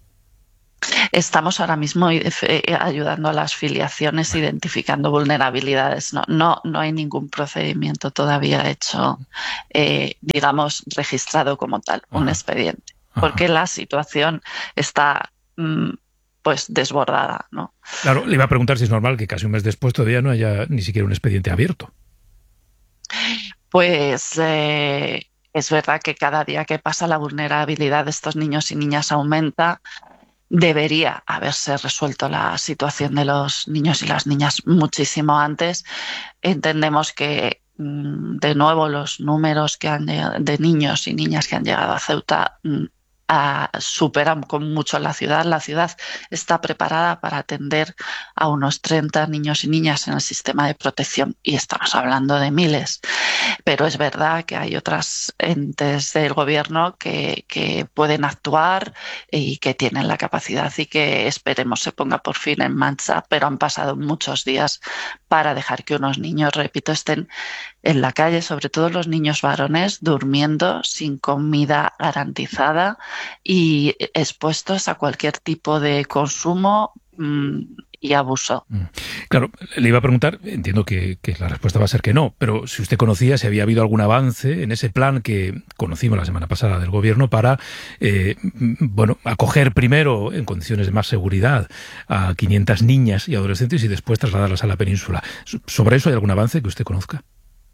Estamos ahora mismo ayudando a las filiaciones, identificando vulnerabilidades. No, no, no hay ningún procedimiento todavía hecho, eh, digamos, registrado como tal, Ajá. un expediente, Ajá. porque la situación está mm, pues desbordada, ¿no? Claro, le iba a preguntar si es normal que casi un mes después todavía no haya ni siquiera un expediente abierto. Pues... Eh, es verdad que cada día que pasa la vulnerabilidad de estos niños y niñas aumenta. Debería haberse resuelto la situación de los niños y las niñas muchísimo antes. Entendemos que, de nuevo, los números que han llegado, de niños y niñas que han llegado a Ceuta Uh, superan con mucho la ciudad. La ciudad está preparada para atender a unos treinta niños y niñas en el sistema de protección y estamos hablando de miles. Pero es verdad que hay otras entes del gobierno que, que pueden actuar y que tienen la capacidad y que esperemos se ponga por fin en marcha, pero han pasado muchos días para dejar que unos niños, repito, estén en la calle, sobre todo los niños varones, durmiendo sin comida garantizada y expuestos a cualquier tipo de consumo mmm, y abuso. Claro, le iba a preguntar, entiendo que, que la respuesta va a ser que no, pero si usted conocía si había habido algún avance en ese plan que conocimos la semana pasada del Gobierno para eh, bueno, acoger primero en condiciones de más seguridad a quinientas niñas y adolescentes y después trasladarlas a la península. ¿Sobre eso hay algún avance que usted conozca?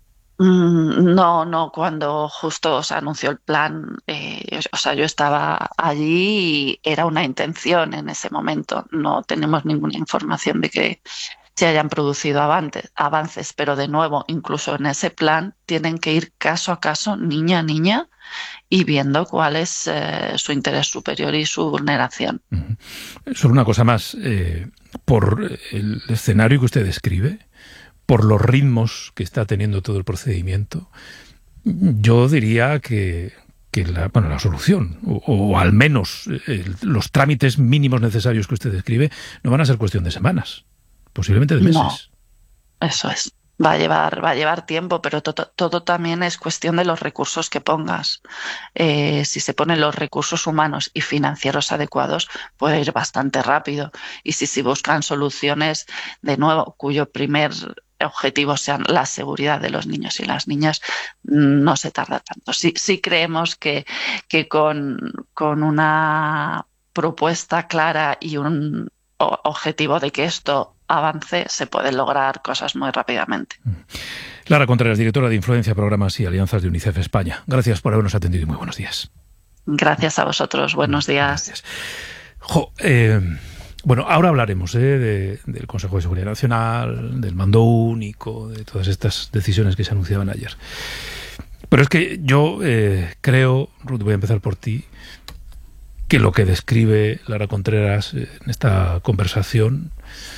No, no, cuando justo se anunció el plan, eh, o sea, yo estaba allí y era una intención en ese momento. No tenemos ninguna información de que se hayan producido avances, avances, pero de nuevo, incluso en ese plan, tienen que ir caso a caso, niña a niña, y viendo cuál es eh, su interés superior y su vulneración. Uh-huh. Sobre una cosa más, eh, por el escenario que usted describe, por los ritmos que está teniendo todo el procedimiento, yo diría que, que la, bueno, la solución, o, o al menos eh, los trámites mínimos necesarios que usted describe, no van a ser cuestión de semanas, posiblemente de meses. No, eso es. Va a llevar, va a llevar tiempo, pero todo, todo también es cuestión de los recursos que pongas. Eh, si se ponen los recursos humanos y financieros adecuados, puede ir bastante rápido. Y si se buscan soluciones, de nuevo, cuyo primer objetivo sean la seguridad de los niños y las niñas, no se tarda tanto. Sí, sí creemos que, que con, con una propuesta clara y un objetivo de que esto avance, se pueden lograr cosas muy rápidamente. Lara Contreras, directora de Influencia, Programas y Alianzas de UNICEF España. Gracias por habernos atendido y muy buenos días. Gracias a vosotros. Buenos días. Gracias. Jo, eh, bueno, ahora hablaremos eh, de, del Consejo de Seguridad Nacional, del mando único, de todas estas decisiones que se anunciaban ayer. Pero es que yo eh, creo, Ruth, voy a empezar por ti, que lo que describe Lara Contreras en esta conversación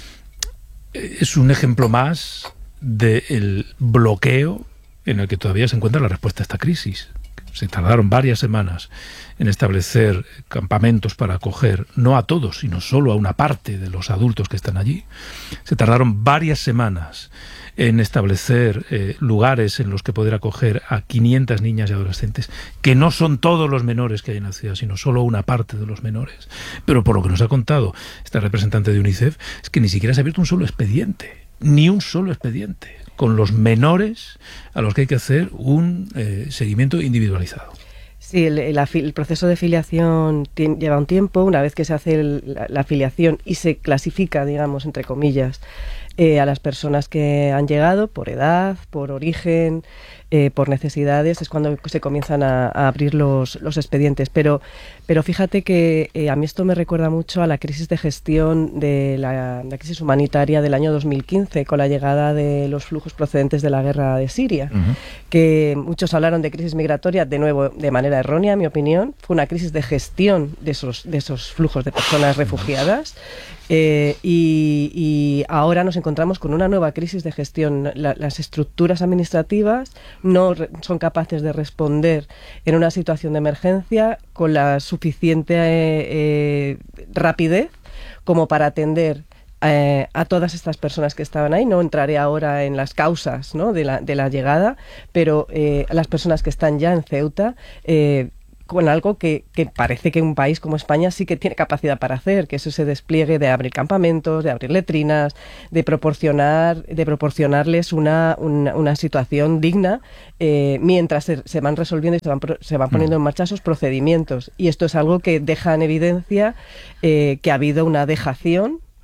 es un ejemplo más del bloqueo en el que todavía se encuentra la respuesta a esta crisis. Se tardaron varias semanas en establecer campamentos para acoger no a todos, sino solo a una parte de los adultos que están allí. Se tardaron varias semanas en establecer eh, lugares en los que poder acoger a quinientas niñas y adolescentes, que no son todos los menores que hay en la ciudad, sino solo una parte de los menores. Pero por lo que nos ha contado esta representante de UNICEF, es que ni siquiera se ha abierto un solo expediente, ni un solo expediente, con los menores a los que hay que hacer un eh, seguimiento individualizado. Sí, el, el, el proceso de filiación lleva un tiempo. Una vez que se hace el, la, la filiación y se clasifica, digamos, entre comillas, eh, a las personas que han llegado por edad, por origen, eh, por necesidades, es cuando se comienzan a, a abrir los, los expedientes. Pero, pero fíjate que eh, a mí esto me recuerda mucho a la crisis de gestión de la, la crisis humanitaria del año dos mil quince, con la llegada de los flujos procedentes de la guerra de Siria, uh-huh. que muchos hablaron de crisis migratoria, de nuevo, de manera errónea, en mi opinión. Fue una crisis de gestión de esos, de esos flujos de personas refugiadas. Eh, y, y ahora nos encontramos con una nueva crisis de gestión. La, las estructuras administrativas no re, son capaces de responder en una situación de emergencia con la suficiente eh, eh, rapidez como para atender eh, a todas estas personas que estaban ahí. No entraré ahora en las causas, ¿no?, de, la, de la llegada, pero eh, a las personas que están ya en Ceuta, eh, con algo que, que parece que un país como España sí que tiene capacidad para hacer, que es ese despliegue de abrir campamentos, de abrir letrinas, de proporcionar, de proporcionarles una, una, una situación digna, eh, mientras se, se van resolviendo y se van, se van poniendo en marcha esos procedimientos. Y esto es algo que deja en evidencia eh, que ha habido una dejación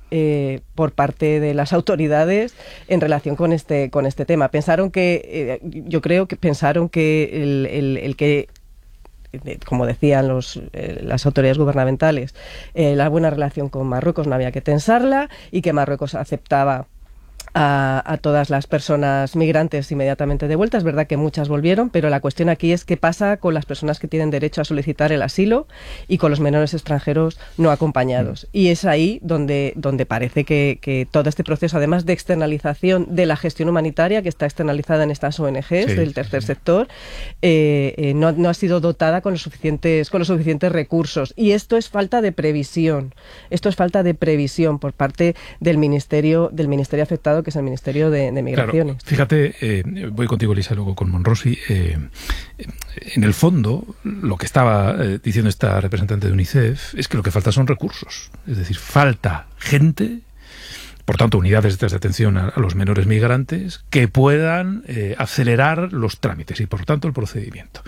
Eh, por parte de las autoridades en relación con este con este tema. Pensaron que, eh, yo creo que pensaron que el, el, el que, como decían los, eh, las autoridades gubernamentales, eh, la buena relación con Marruecos no había que tensarla y que Marruecos aceptaba A, a todas las personas migrantes inmediatamente de vuelta. Es verdad que muchas volvieron, pero la cuestión aquí es qué pasa con las personas que tienen derecho a solicitar el asilo y con los menores extranjeros no acompañados. Mm. Y es ahí donde, donde parece que, que todo este proceso, además de externalización de la gestión humanitaria, que está externalizada en estas O N Ges, sí, del tercer sí. sector, eh, eh, no, no ha sido dotada con los suficientes, con los suficientes recursos. Y esto es falta de previsión. Esto es falta de previsión por parte del ministerio, del ministerio afectado, que es el Ministerio de, de Migraciones. Claro, fíjate, eh, voy contigo, Elisa, luego con Monrosi. Eh, en el fondo, lo que estaba eh, diciendo esta representante de UNICEF es que lo que falta son recursos. Es decir, falta gente, por tanto, unidades de atención a, a los menores migrantes, que puedan eh, acelerar los trámites y, por tanto, el procedimiento.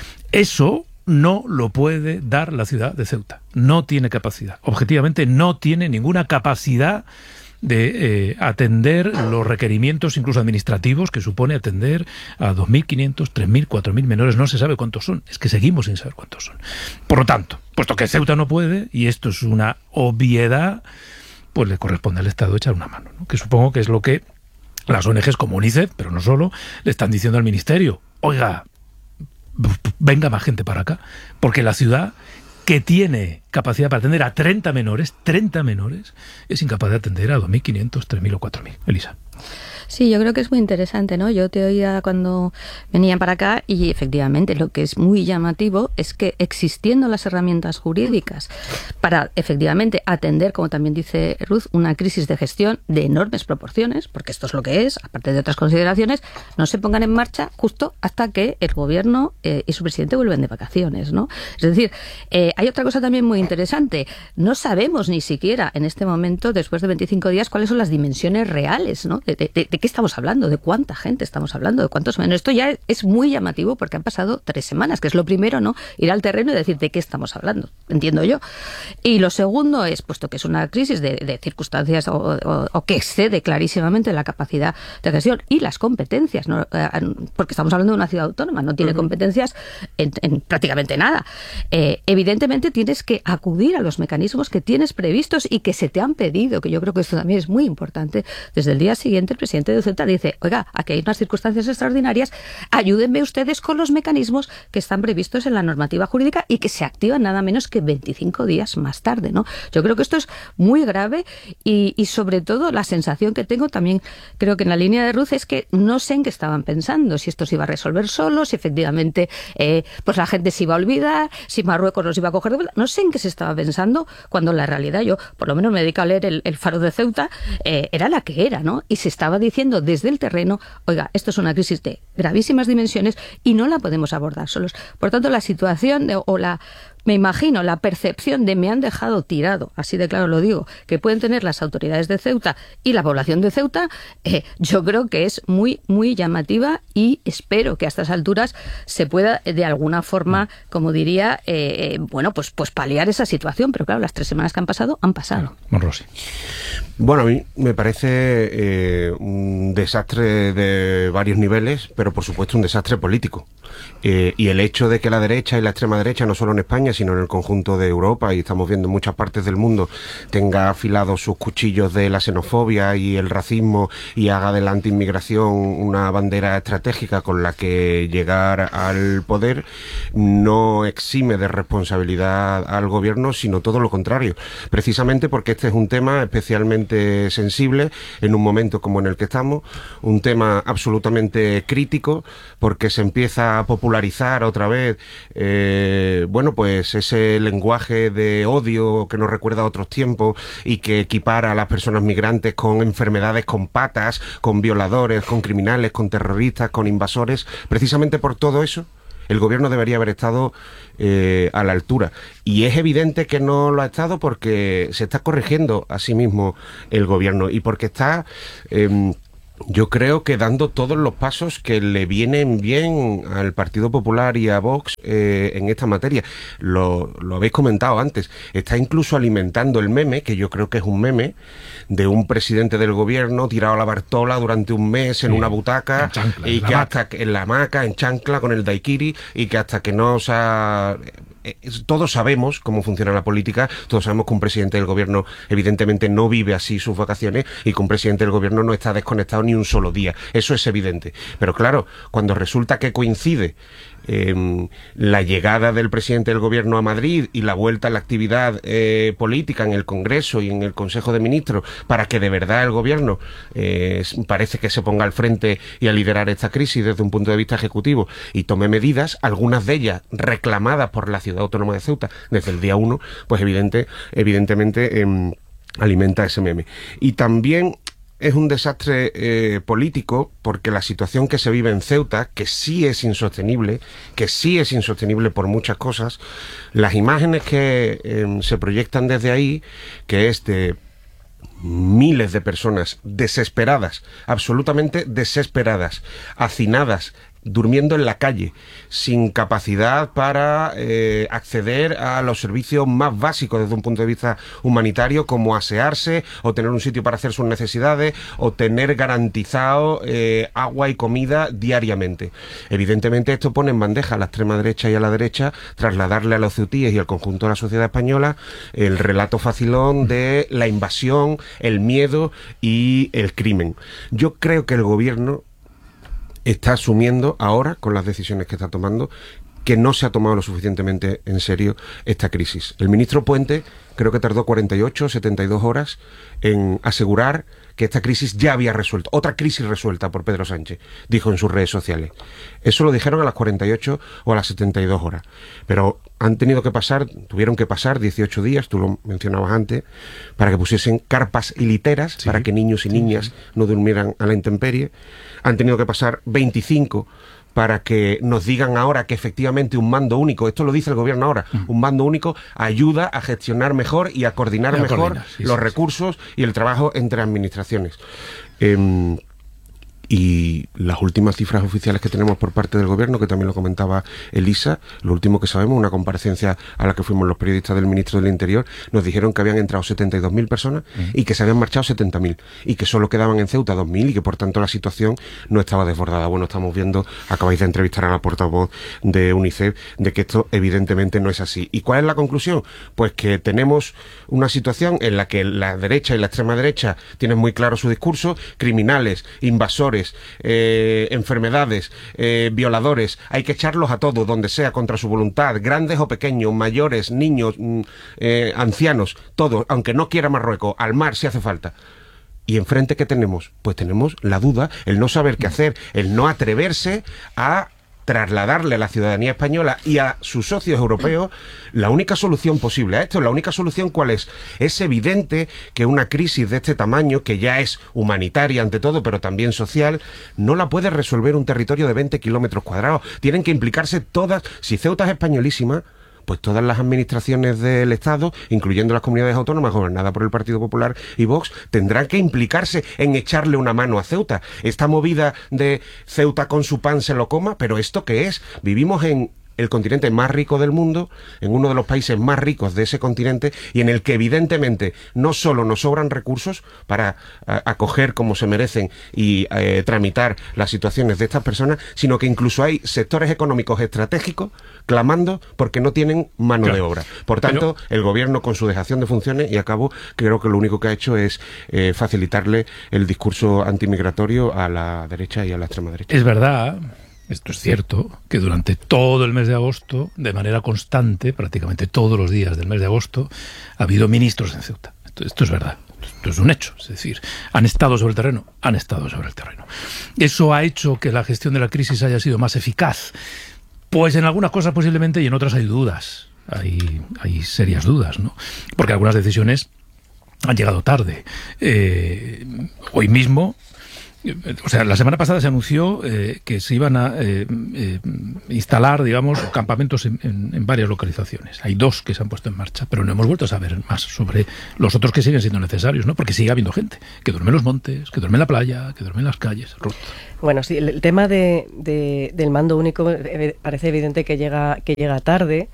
Eso no lo puede dar la ciudad de Ceuta. No tiene capacidad. Objetivamente, no tiene ninguna capacidad de eh, atender los requerimientos incluso administrativos que supone atender a dos mil quinientos, tres mil, cuatro mil menores. No se sabe cuántos son, es que seguimos sin saber cuántos son. Por lo tanto, puesto que Ceuta no puede, y esto es una obviedad, pues le corresponde al Estado echar una mano, ¿no? Que supongo que es lo que las O N Ges como UNICEF, pero no solo, le están diciendo al Ministerio: oiga, venga más gente para acá, porque la ciudad, que tiene capacidad para atender a treinta menores, treinta menores, es incapaz de atender a dos mil quinientos, tres mil o cuatro mil. Elisa. Sí, yo creo que es muy interesante, ¿no? Yo te oía cuando venían para acá y efectivamente lo que es muy llamativo es que existiendo las herramientas jurídicas para efectivamente atender, como también dice Ruth, una crisis de gestión de enormes proporciones, porque esto es lo que es, aparte de otras consideraciones, no se pongan en marcha justo hasta que el gobierno eh, y su presidente vuelven de vacaciones, ¿no? Es decir, eh, hay otra cosa también muy interesante. No sabemos ni siquiera en este momento, después de veinticinco días, cuáles son las dimensiones reales, ¿no? De, de, de qué estamos hablando, de cuánta gente estamos hablando, de cuántos menos. Esto ya es muy llamativo porque han pasado tres semanas, que es lo primero, ¿no? Ir al terreno y decir de qué estamos hablando, entiendo yo. Y lo segundo es, puesto que es una crisis de, de circunstancias o, o, o que excede clarísimamente la capacidad de gestión y las competencias, ¿no? Porque estamos hablando de una ciudad autónoma, no tiene competencias en, en prácticamente nada. Eh, evidentemente tienes que acudir a los mecanismos que tienes previstos y que se te han pedido, que yo creo que esto también es muy importante. Desde el día siguiente el presidente de Ceuta dice: oiga, aquí hay unas circunstancias extraordinarias, ayúdenme ustedes con los mecanismos que están previstos en la normativa jurídica y que se activan nada menos que veinticinco días más tarde, ¿no? Yo creo que esto es muy grave y, y sobre todo la sensación que tengo también, creo que en la línea de Ruth, es que no sé en qué estaban pensando, si esto se iba a resolver solo, si efectivamente eh, pues la gente se iba a olvidar, si Marruecos nos iba a coger de vuelta. No sé en qué se estaba pensando, cuando la realidad, yo por lo menos me dedico a leer el, el Faro de Ceuta, eh, era la que era, ¿no? Y se estaba diciendo desde el terreno: oiga, esto es una crisis de gravísimas dimensiones y no la podemos abordar solos. Por tanto, la situación de, o la me imagino la percepción de me han dejado tirado, así de claro lo digo, que pueden tener las autoridades de Ceuta y la población de Ceuta, eh, yo creo que es muy, muy llamativa y espero que a estas alturas se pueda de alguna forma, como diría, eh, bueno, pues, pues paliar esa situación. Pero claro, las tres semanas que han pasado, han pasado. Monrosi. Bueno, a mí me parece eh, un desastre de varios niveles, pero por supuesto un desastre político. Eh, y el hecho de que la derecha y la extrema derecha, no solo en España, sino en el conjunto de Europa, y estamos viendo en muchas partes del mundo, tenga afilados sus cuchillos de la xenofobia y el racismo y haga de la antiinmigración una bandera estratégica con la que llegar al poder, no exime de responsabilidad al gobierno, sino todo lo contrario. Precisamente porque este es un tema especialmente sensible en un momento como en el que estamos, un tema absolutamente crítico, porque se empieza a popularizar otra vez, eh, bueno, pues ese lenguaje de odio que nos recuerda a otros tiempos y que equipara a las personas migrantes con enfermedades, con patas, con violadores, con criminales, con terroristas, con invasores. Precisamente por todo eso, el gobierno debería haber estado eh, a la altura. Y es evidente que no lo ha estado porque se está corrigiendo a sí mismo el gobierno y porque está... Eh, Yo creo que dando todos los pasos que le vienen bien al Partido Popular y a Vox eh, en esta materia. Lo, lo habéis comentado antes. Está incluso alimentando el meme, que yo creo que es un meme, de un presidente del gobierno tirado a la Bartola durante un mes en sí, una butaca, en chancla, y en que hasta que, en la hamaca, en chancla, con el daiquiri, y que hasta que no se ha... Todos sabemos cómo funciona la política, todos sabemos que un presidente del gobierno evidentemente no vive así sus vacaciones y que un presidente del gobierno no está desconectado ni un solo día. Eso es evidente. Pero claro, cuando resulta que coincide eh, la llegada del presidente del gobierno a Madrid y la vuelta a la actividad eh, política en el Congreso y en el Consejo de Ministros para que de verdad el gobierno eh, parece que se ponga al frente y a liderar esta crisis desde un punto de vista ejecutivo y tome medidas, algunas de ellas reclamadas por la ciudad autónoma de Ceuta desde el día uno, pues evidente, evidentemente eh, alimenta ese meme. Y también es un desastre eh, político porque la situación que se vive en Ceuta, que sí es insostenible, que sí es insostenible por muchas cosas, las imágenes que eh, se proyectan desde ahí, que es de miles de personas desesperadas, absolutamente desesperadas, hacinadas, durmiendo en la calle, sin capacidad para eh, acceder a los servicios más básicos desde un punto de vista humanitario, como asearse, o tener un sitio para hacer sus necesidades, o tener garantizado eh, agua y comida diariamente. Evidentemente esto pone en bandeja a la extrema derecha y a la derecha trasladarle a los ceutíes y al conjunto de la sociedad española el relato facilón de la invasión, el miedo y el crimen. Yo creo que el gobierno está asumiendo ahora, con las decisiones que está tomando, que no se ha tomado lo suficientemente en serio esta crisis. El ministro Puente creo que tardó cuarenta y ocho, setenta y dos horas en asegurar que esta crisis ya había resuelto. Otra crisis resuelta por Pedro Sánchez, dijo en sus redes sociales. Eso lo dijeron a las cuarenta y ocho o a las setenta y dos horas. Pero han tenido que pasar, tuvieron que pasar dieciocho días, tú lo mencionabas antes, para que pusiesen carpas y literas, sí, para que niños y sí, niñas sí. no durmieran a la intemperie. Han tenido que pasar veinticinco para que nos digan ahora que efectivamente un mando único, esto lo dice el gobierno ahora, mm. un mando único ayuda a gestionar mejor y a coordinar y a mejor coordinar, sí, los sí, recursos sí. y el trabajo entre administraciones. Eh, Y las últimas cifras oficiales que tenemos por parte del gobierno, que también lo comentaba Elisa, lo último que sabemos, una comparecencia a la que fuimos los periodistas del ministro del Interior, nos dijeron que habían entrado setenta y dos mil personas uh-huh. y que se habían marchado setenta mil y que solo quedaban en Ceuta dos mil y que por tanto la situación no estaba desbordada. Bueno, estamos viendo, acabáis de entrevistar a la portavoz de UNICEF, de que esto evidentemente no es así. ¿Y cuál es la conclusión? Pues que tenemos una situación en la que la derecha y la extrema derecha tienen muy claro su discurso, criminales, invasores, Eh, enfermedades, eh, violadores, hay que echarlos a todos, donde sea, contra su voluntad, grandes o pequeños, mayores, niños, eh, ancianos, todos, aunque no quiera Marruecos, al mar si hace falta. ¿Y enfrente qué tenemos? Pues tenemos la duda, el no saber qué hacer, el no atreverse a trasladarle a la ciudadanía española y a sus socios europeos la única solución posible a esto. La única solución, ¿cuál es? Es evidente que una crisis de este tamaño, que ya es humanitaria ante todo, pero también social, no la puede resolver un territorio de veinte kilómetros cuadrados. Tienen que implicarse todas. Si Ceuta es españolísima, pues todas las administraciones del Estado, incluyendo las comunidades autónomas gobernadas por el Partido Popular y Vox, tendrán que implicarse en echarle una mano a Ceuta. Esta movida de Ceuta con su pan se lo coma, pero ¿esto qué es? Vivimos en el continente más rico del mundo, en uno de los países más ricos de ese continente, y en el que evidentemente no solo nos sobran recursos para a, acoger como se merecen y eh, tramitar las situaciones de estas personas, sino que incluso hay sectores económicos estratégicos clamando porque no tienen mano claro. de obra. Por tanto, Pero... el gobierno, con su dejación de funciones, y acabo, creo que lo único que ha hecho es eh, facilitarle el discurso antimigratorio a la derecha y a la extrema derecha. Es verdad. Esto es cierto, que durante todo el mes de agosto, de manera constante, prácticamente todos los días del mes de agosto, ha habido ministros en Ceuta. Esto, esto es verdad, esto es un hecho. Es decir, han estado sobre el terreno, han estado sobre el terreno. ¿Eso ha hecho que la gestión de la crisis haya sido más eficaz? Pues en algunas cosas posiblemente y en otras hay dudas. Hay, hay serias dudas, ¿no? Porque algunas decisiones han llegado tarde. Eh, hoy mismo O sea, la semana pasada se anunció eh, que se iban a eh, eh, instalar, digamos, campamentos en, en, en varias localizaciones. Hay dos que se han puesto en marcha, pero no hemos vuelto a saber más sobre los otros que siguen siendo necesarios, ¿no? Porque sigue habiendo gente que duerme en los montes, que duerme en la playa, que duerme en las calles. Ruth. Bueno, sí, el, el tema de, de, del mando único eh, parece evidente que llega, que llega tarde.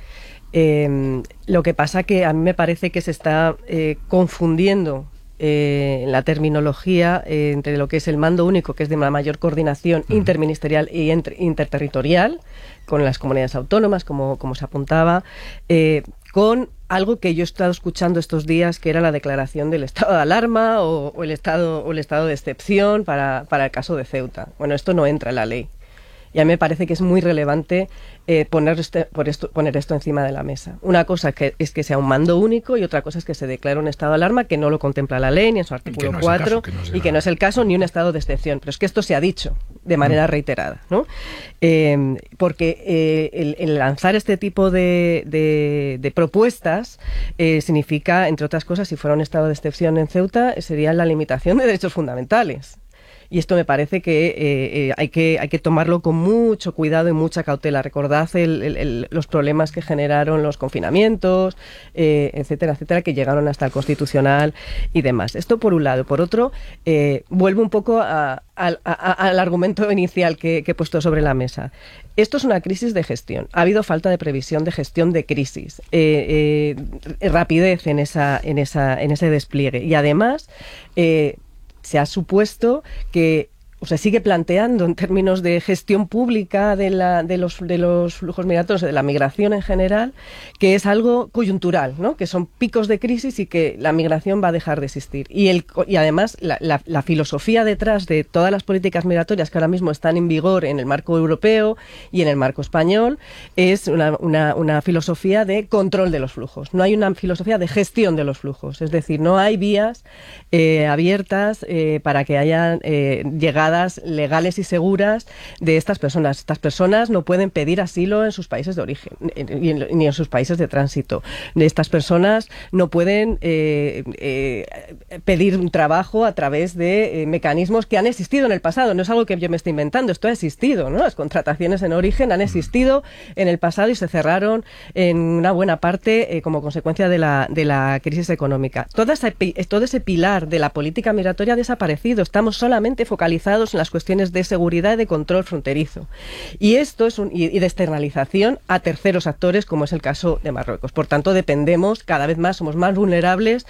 Eh, lo que pasa que a mí me parece que se está eh, confundiendo Eh, la terminología eh, entre lo que es el mando único, que es de una mayor coordinación uh-huh. interministerial y inter interterritorial, con las comunidades autónomas, como, como se apuntaba, eh, con algo que yo he estado escuchando estos días, que era la declaración del estado de alarma o, o, el, estado, o el estado de excepción para, para el caso de Ceuta. Bueno, esto no entra en la ley. Y a mí me parece que es muy relevante eh, poner, este, por esto, poner esto encima de la mesa. Una cosa que es que sea un mando único y otra cosa es que se declare un estado de alarma que no lo contempla la ley ni en su artículo no cuatro caso, que no y que no es el caso ni un estado de excepción. Pero es que esto se ha dicho de manera mm. reiterada, ¿no? Eh, porque eh, el, el lanzar este tipo de, de, de propuestas eh, significa, entre otras cosas, si fuera un estado de excepción en Ceuta, sería la limitación de derechos fundamentales. Y esto me parece que, eh, eh, hay que hay que tomarlo con mucho cuidado y mucha cautela. Recordad el, el, el, los problemas que generaron los confinamientos, eh, etcétera, etcétera, que llegaron hasta el Constitucional y demás. Esto por un lado. Por otro, eh, vuelvo un poco a, a, a, al argumento inicial que, que he puesto sobre la mesa. Esto es una crisis de gestión. Ha habido falta de previsión de gestión de crisis, eh, eh, rapidez en, esa, en, esa, en ese despliegue. Y además, eh, se ha supuesto que o se sigue planteando en términos de gestión pública de, la, de, los, de los flujos migratorios, de la migración en general, que es algo coyuntural, ¿no? Que son picos de crisis y que la migración va a dejar de existir. Y, el, y además la, la, la filosofía detrás de todas las políticas migratorias que ahora mismo están en vigor en el marco europeo y en el marco español es una, una, una filosofía de control de los flujos. No hay una filosofía de gestión de los flujos. Es decir, no hay vías eh, abiertas eh, para que haya eh, llegado legales y seguras de estas personas. Estas personas no pueden pedir asilo en sus países de origen ni en sus países de tránsito. Estas personas no pueden eh, eh, pedir un trabajo a través de eh, mecanismos que han existido en el pasado. No es algo que yo me esté inventando, esto ha existido, ¿no? Las contrataciones en origen han existido en el pasado y se cerraron en una buena parte eh, como consecuencia de la, de la crisis económica. Toda esa, todo ese pilar de la política migratoria ha desaparecido. Estamos solamente focalizados en las cuestiones de seguridad y de control fronterizo. Y esto es un, y, y de externalización a terceros actores, como es el caso de Marruecos. Por tanto, dependemos cada vez más, somos más vulnerables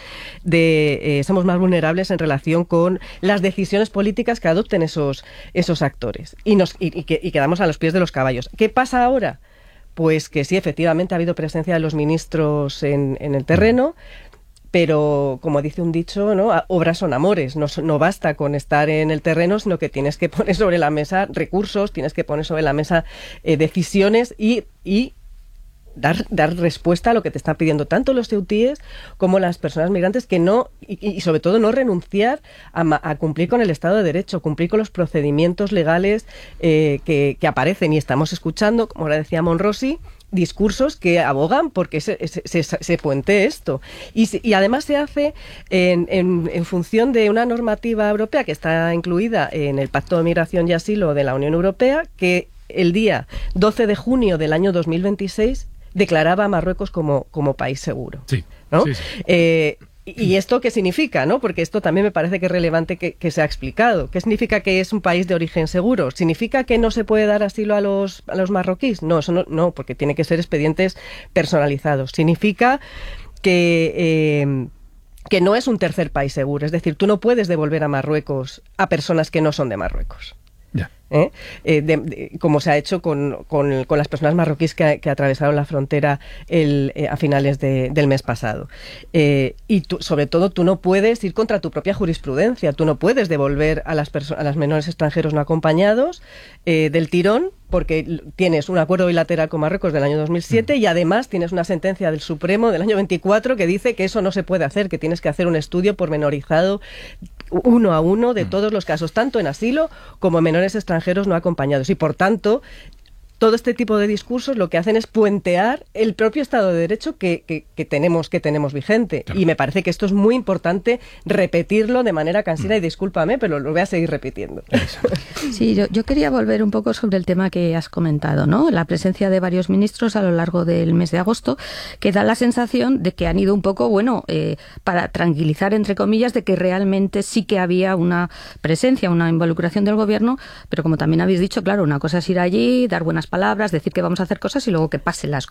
de, eh, somos más vulnerables en relación con las decisiones políticas que adopten esos, esos actores. Y, nos, y, y, que, y quedamos a los pies de los caballos. ¿Qué pasa ahora? Pues que sí, efectivamente ha habido presencia de los ministros en, en el terreno, pero, como dice un dicho, ¿no? Obras son amores. No, no basta con estar en el terreno, sino que tienes que poner sobre la mesa recursos, tienes que poner sobre la mesa eh, decisiones y, y dar, dar respuesta a lo que te están pidiendo tanto los ceutíes como las personas migrantes, que no, y, y sobre todo no renunciar a, a cumplir con el Estado de Derecho, cumplir con los procedimientos legales eh, que, que aparecen. Y estamos escuchando, como ahora decía Monrosi, discursos que abogan porque se, se, se, se puente esto. Y, y además se hace en, en, en función de una normativa europea que está incluida en el Pacto de Migración y Asilo de la Unión Europea, que el día doce de junio del año dos mil veintiséis declaraba a Marruecos como, como país seguro. Sí, ¿no? sí, sí. Eh, ¿Y esto qué significa, no? Porque esto también me parece que es relevante que, que se ha explicado. ¿Qué significa que es un país de origen seguro? ¿Significa que no se puede dar asilo a los, a los marroquíes? No, eso no, no, porque tiene que ser expedientes personalizados. Significa que... Eh, que no es un tercer país seguro. Es decir, tú no puedes devolver a Marruecos a personas que no son de Marruecos. Ya. ¿Eh? Eh, de, de, como se ha hecho con, con, con las personas marroquíes que, que atravesaron la frontera el, eh, a finales de, del mes pasado. Eh, y tú, sobre todo, tú no puedes ir contra tu propia jurisprudencia. Tú no puedes devolver a las, a las menores extranjeros no acompañados eh, del tirón, porque tienes un acuerdo bilateral con Marruecos del año dos mil siete y además tienes una sentencia del Supremo del año veinticuatro que dice que eso no se puede hacer, que tienes que hacer un estudio pormenorizado uno a uno de todos los casos, tanto en asilo como en menores extranjeros no acompañados. Y por tanto, todo este tipo de discursos lo que hacen es puentear el propio Estado de Derecho que, que, que tenemos que tenemos vigente. Claro. Y me parece que esto es muy importante repetirlo de manera cansina, mm. y discúlpame, pero lo voy a seguir repitiendo. Sí, yo, yo quería volver un poco sobre el tema que has comentado, ¿no? La presencia de varios ministros a lo largo del mes de agosto, que da la sensación de que han ido un poco, bueno, eh, para tranquilizar, entre comillas, de que realmente sí que había una presencia, una involucración del gobierno, pero como también habéis dicho, claro, una cosa es ir allí, dar buenas palabras, decir que vamos a hacer cosas y luego que pasen las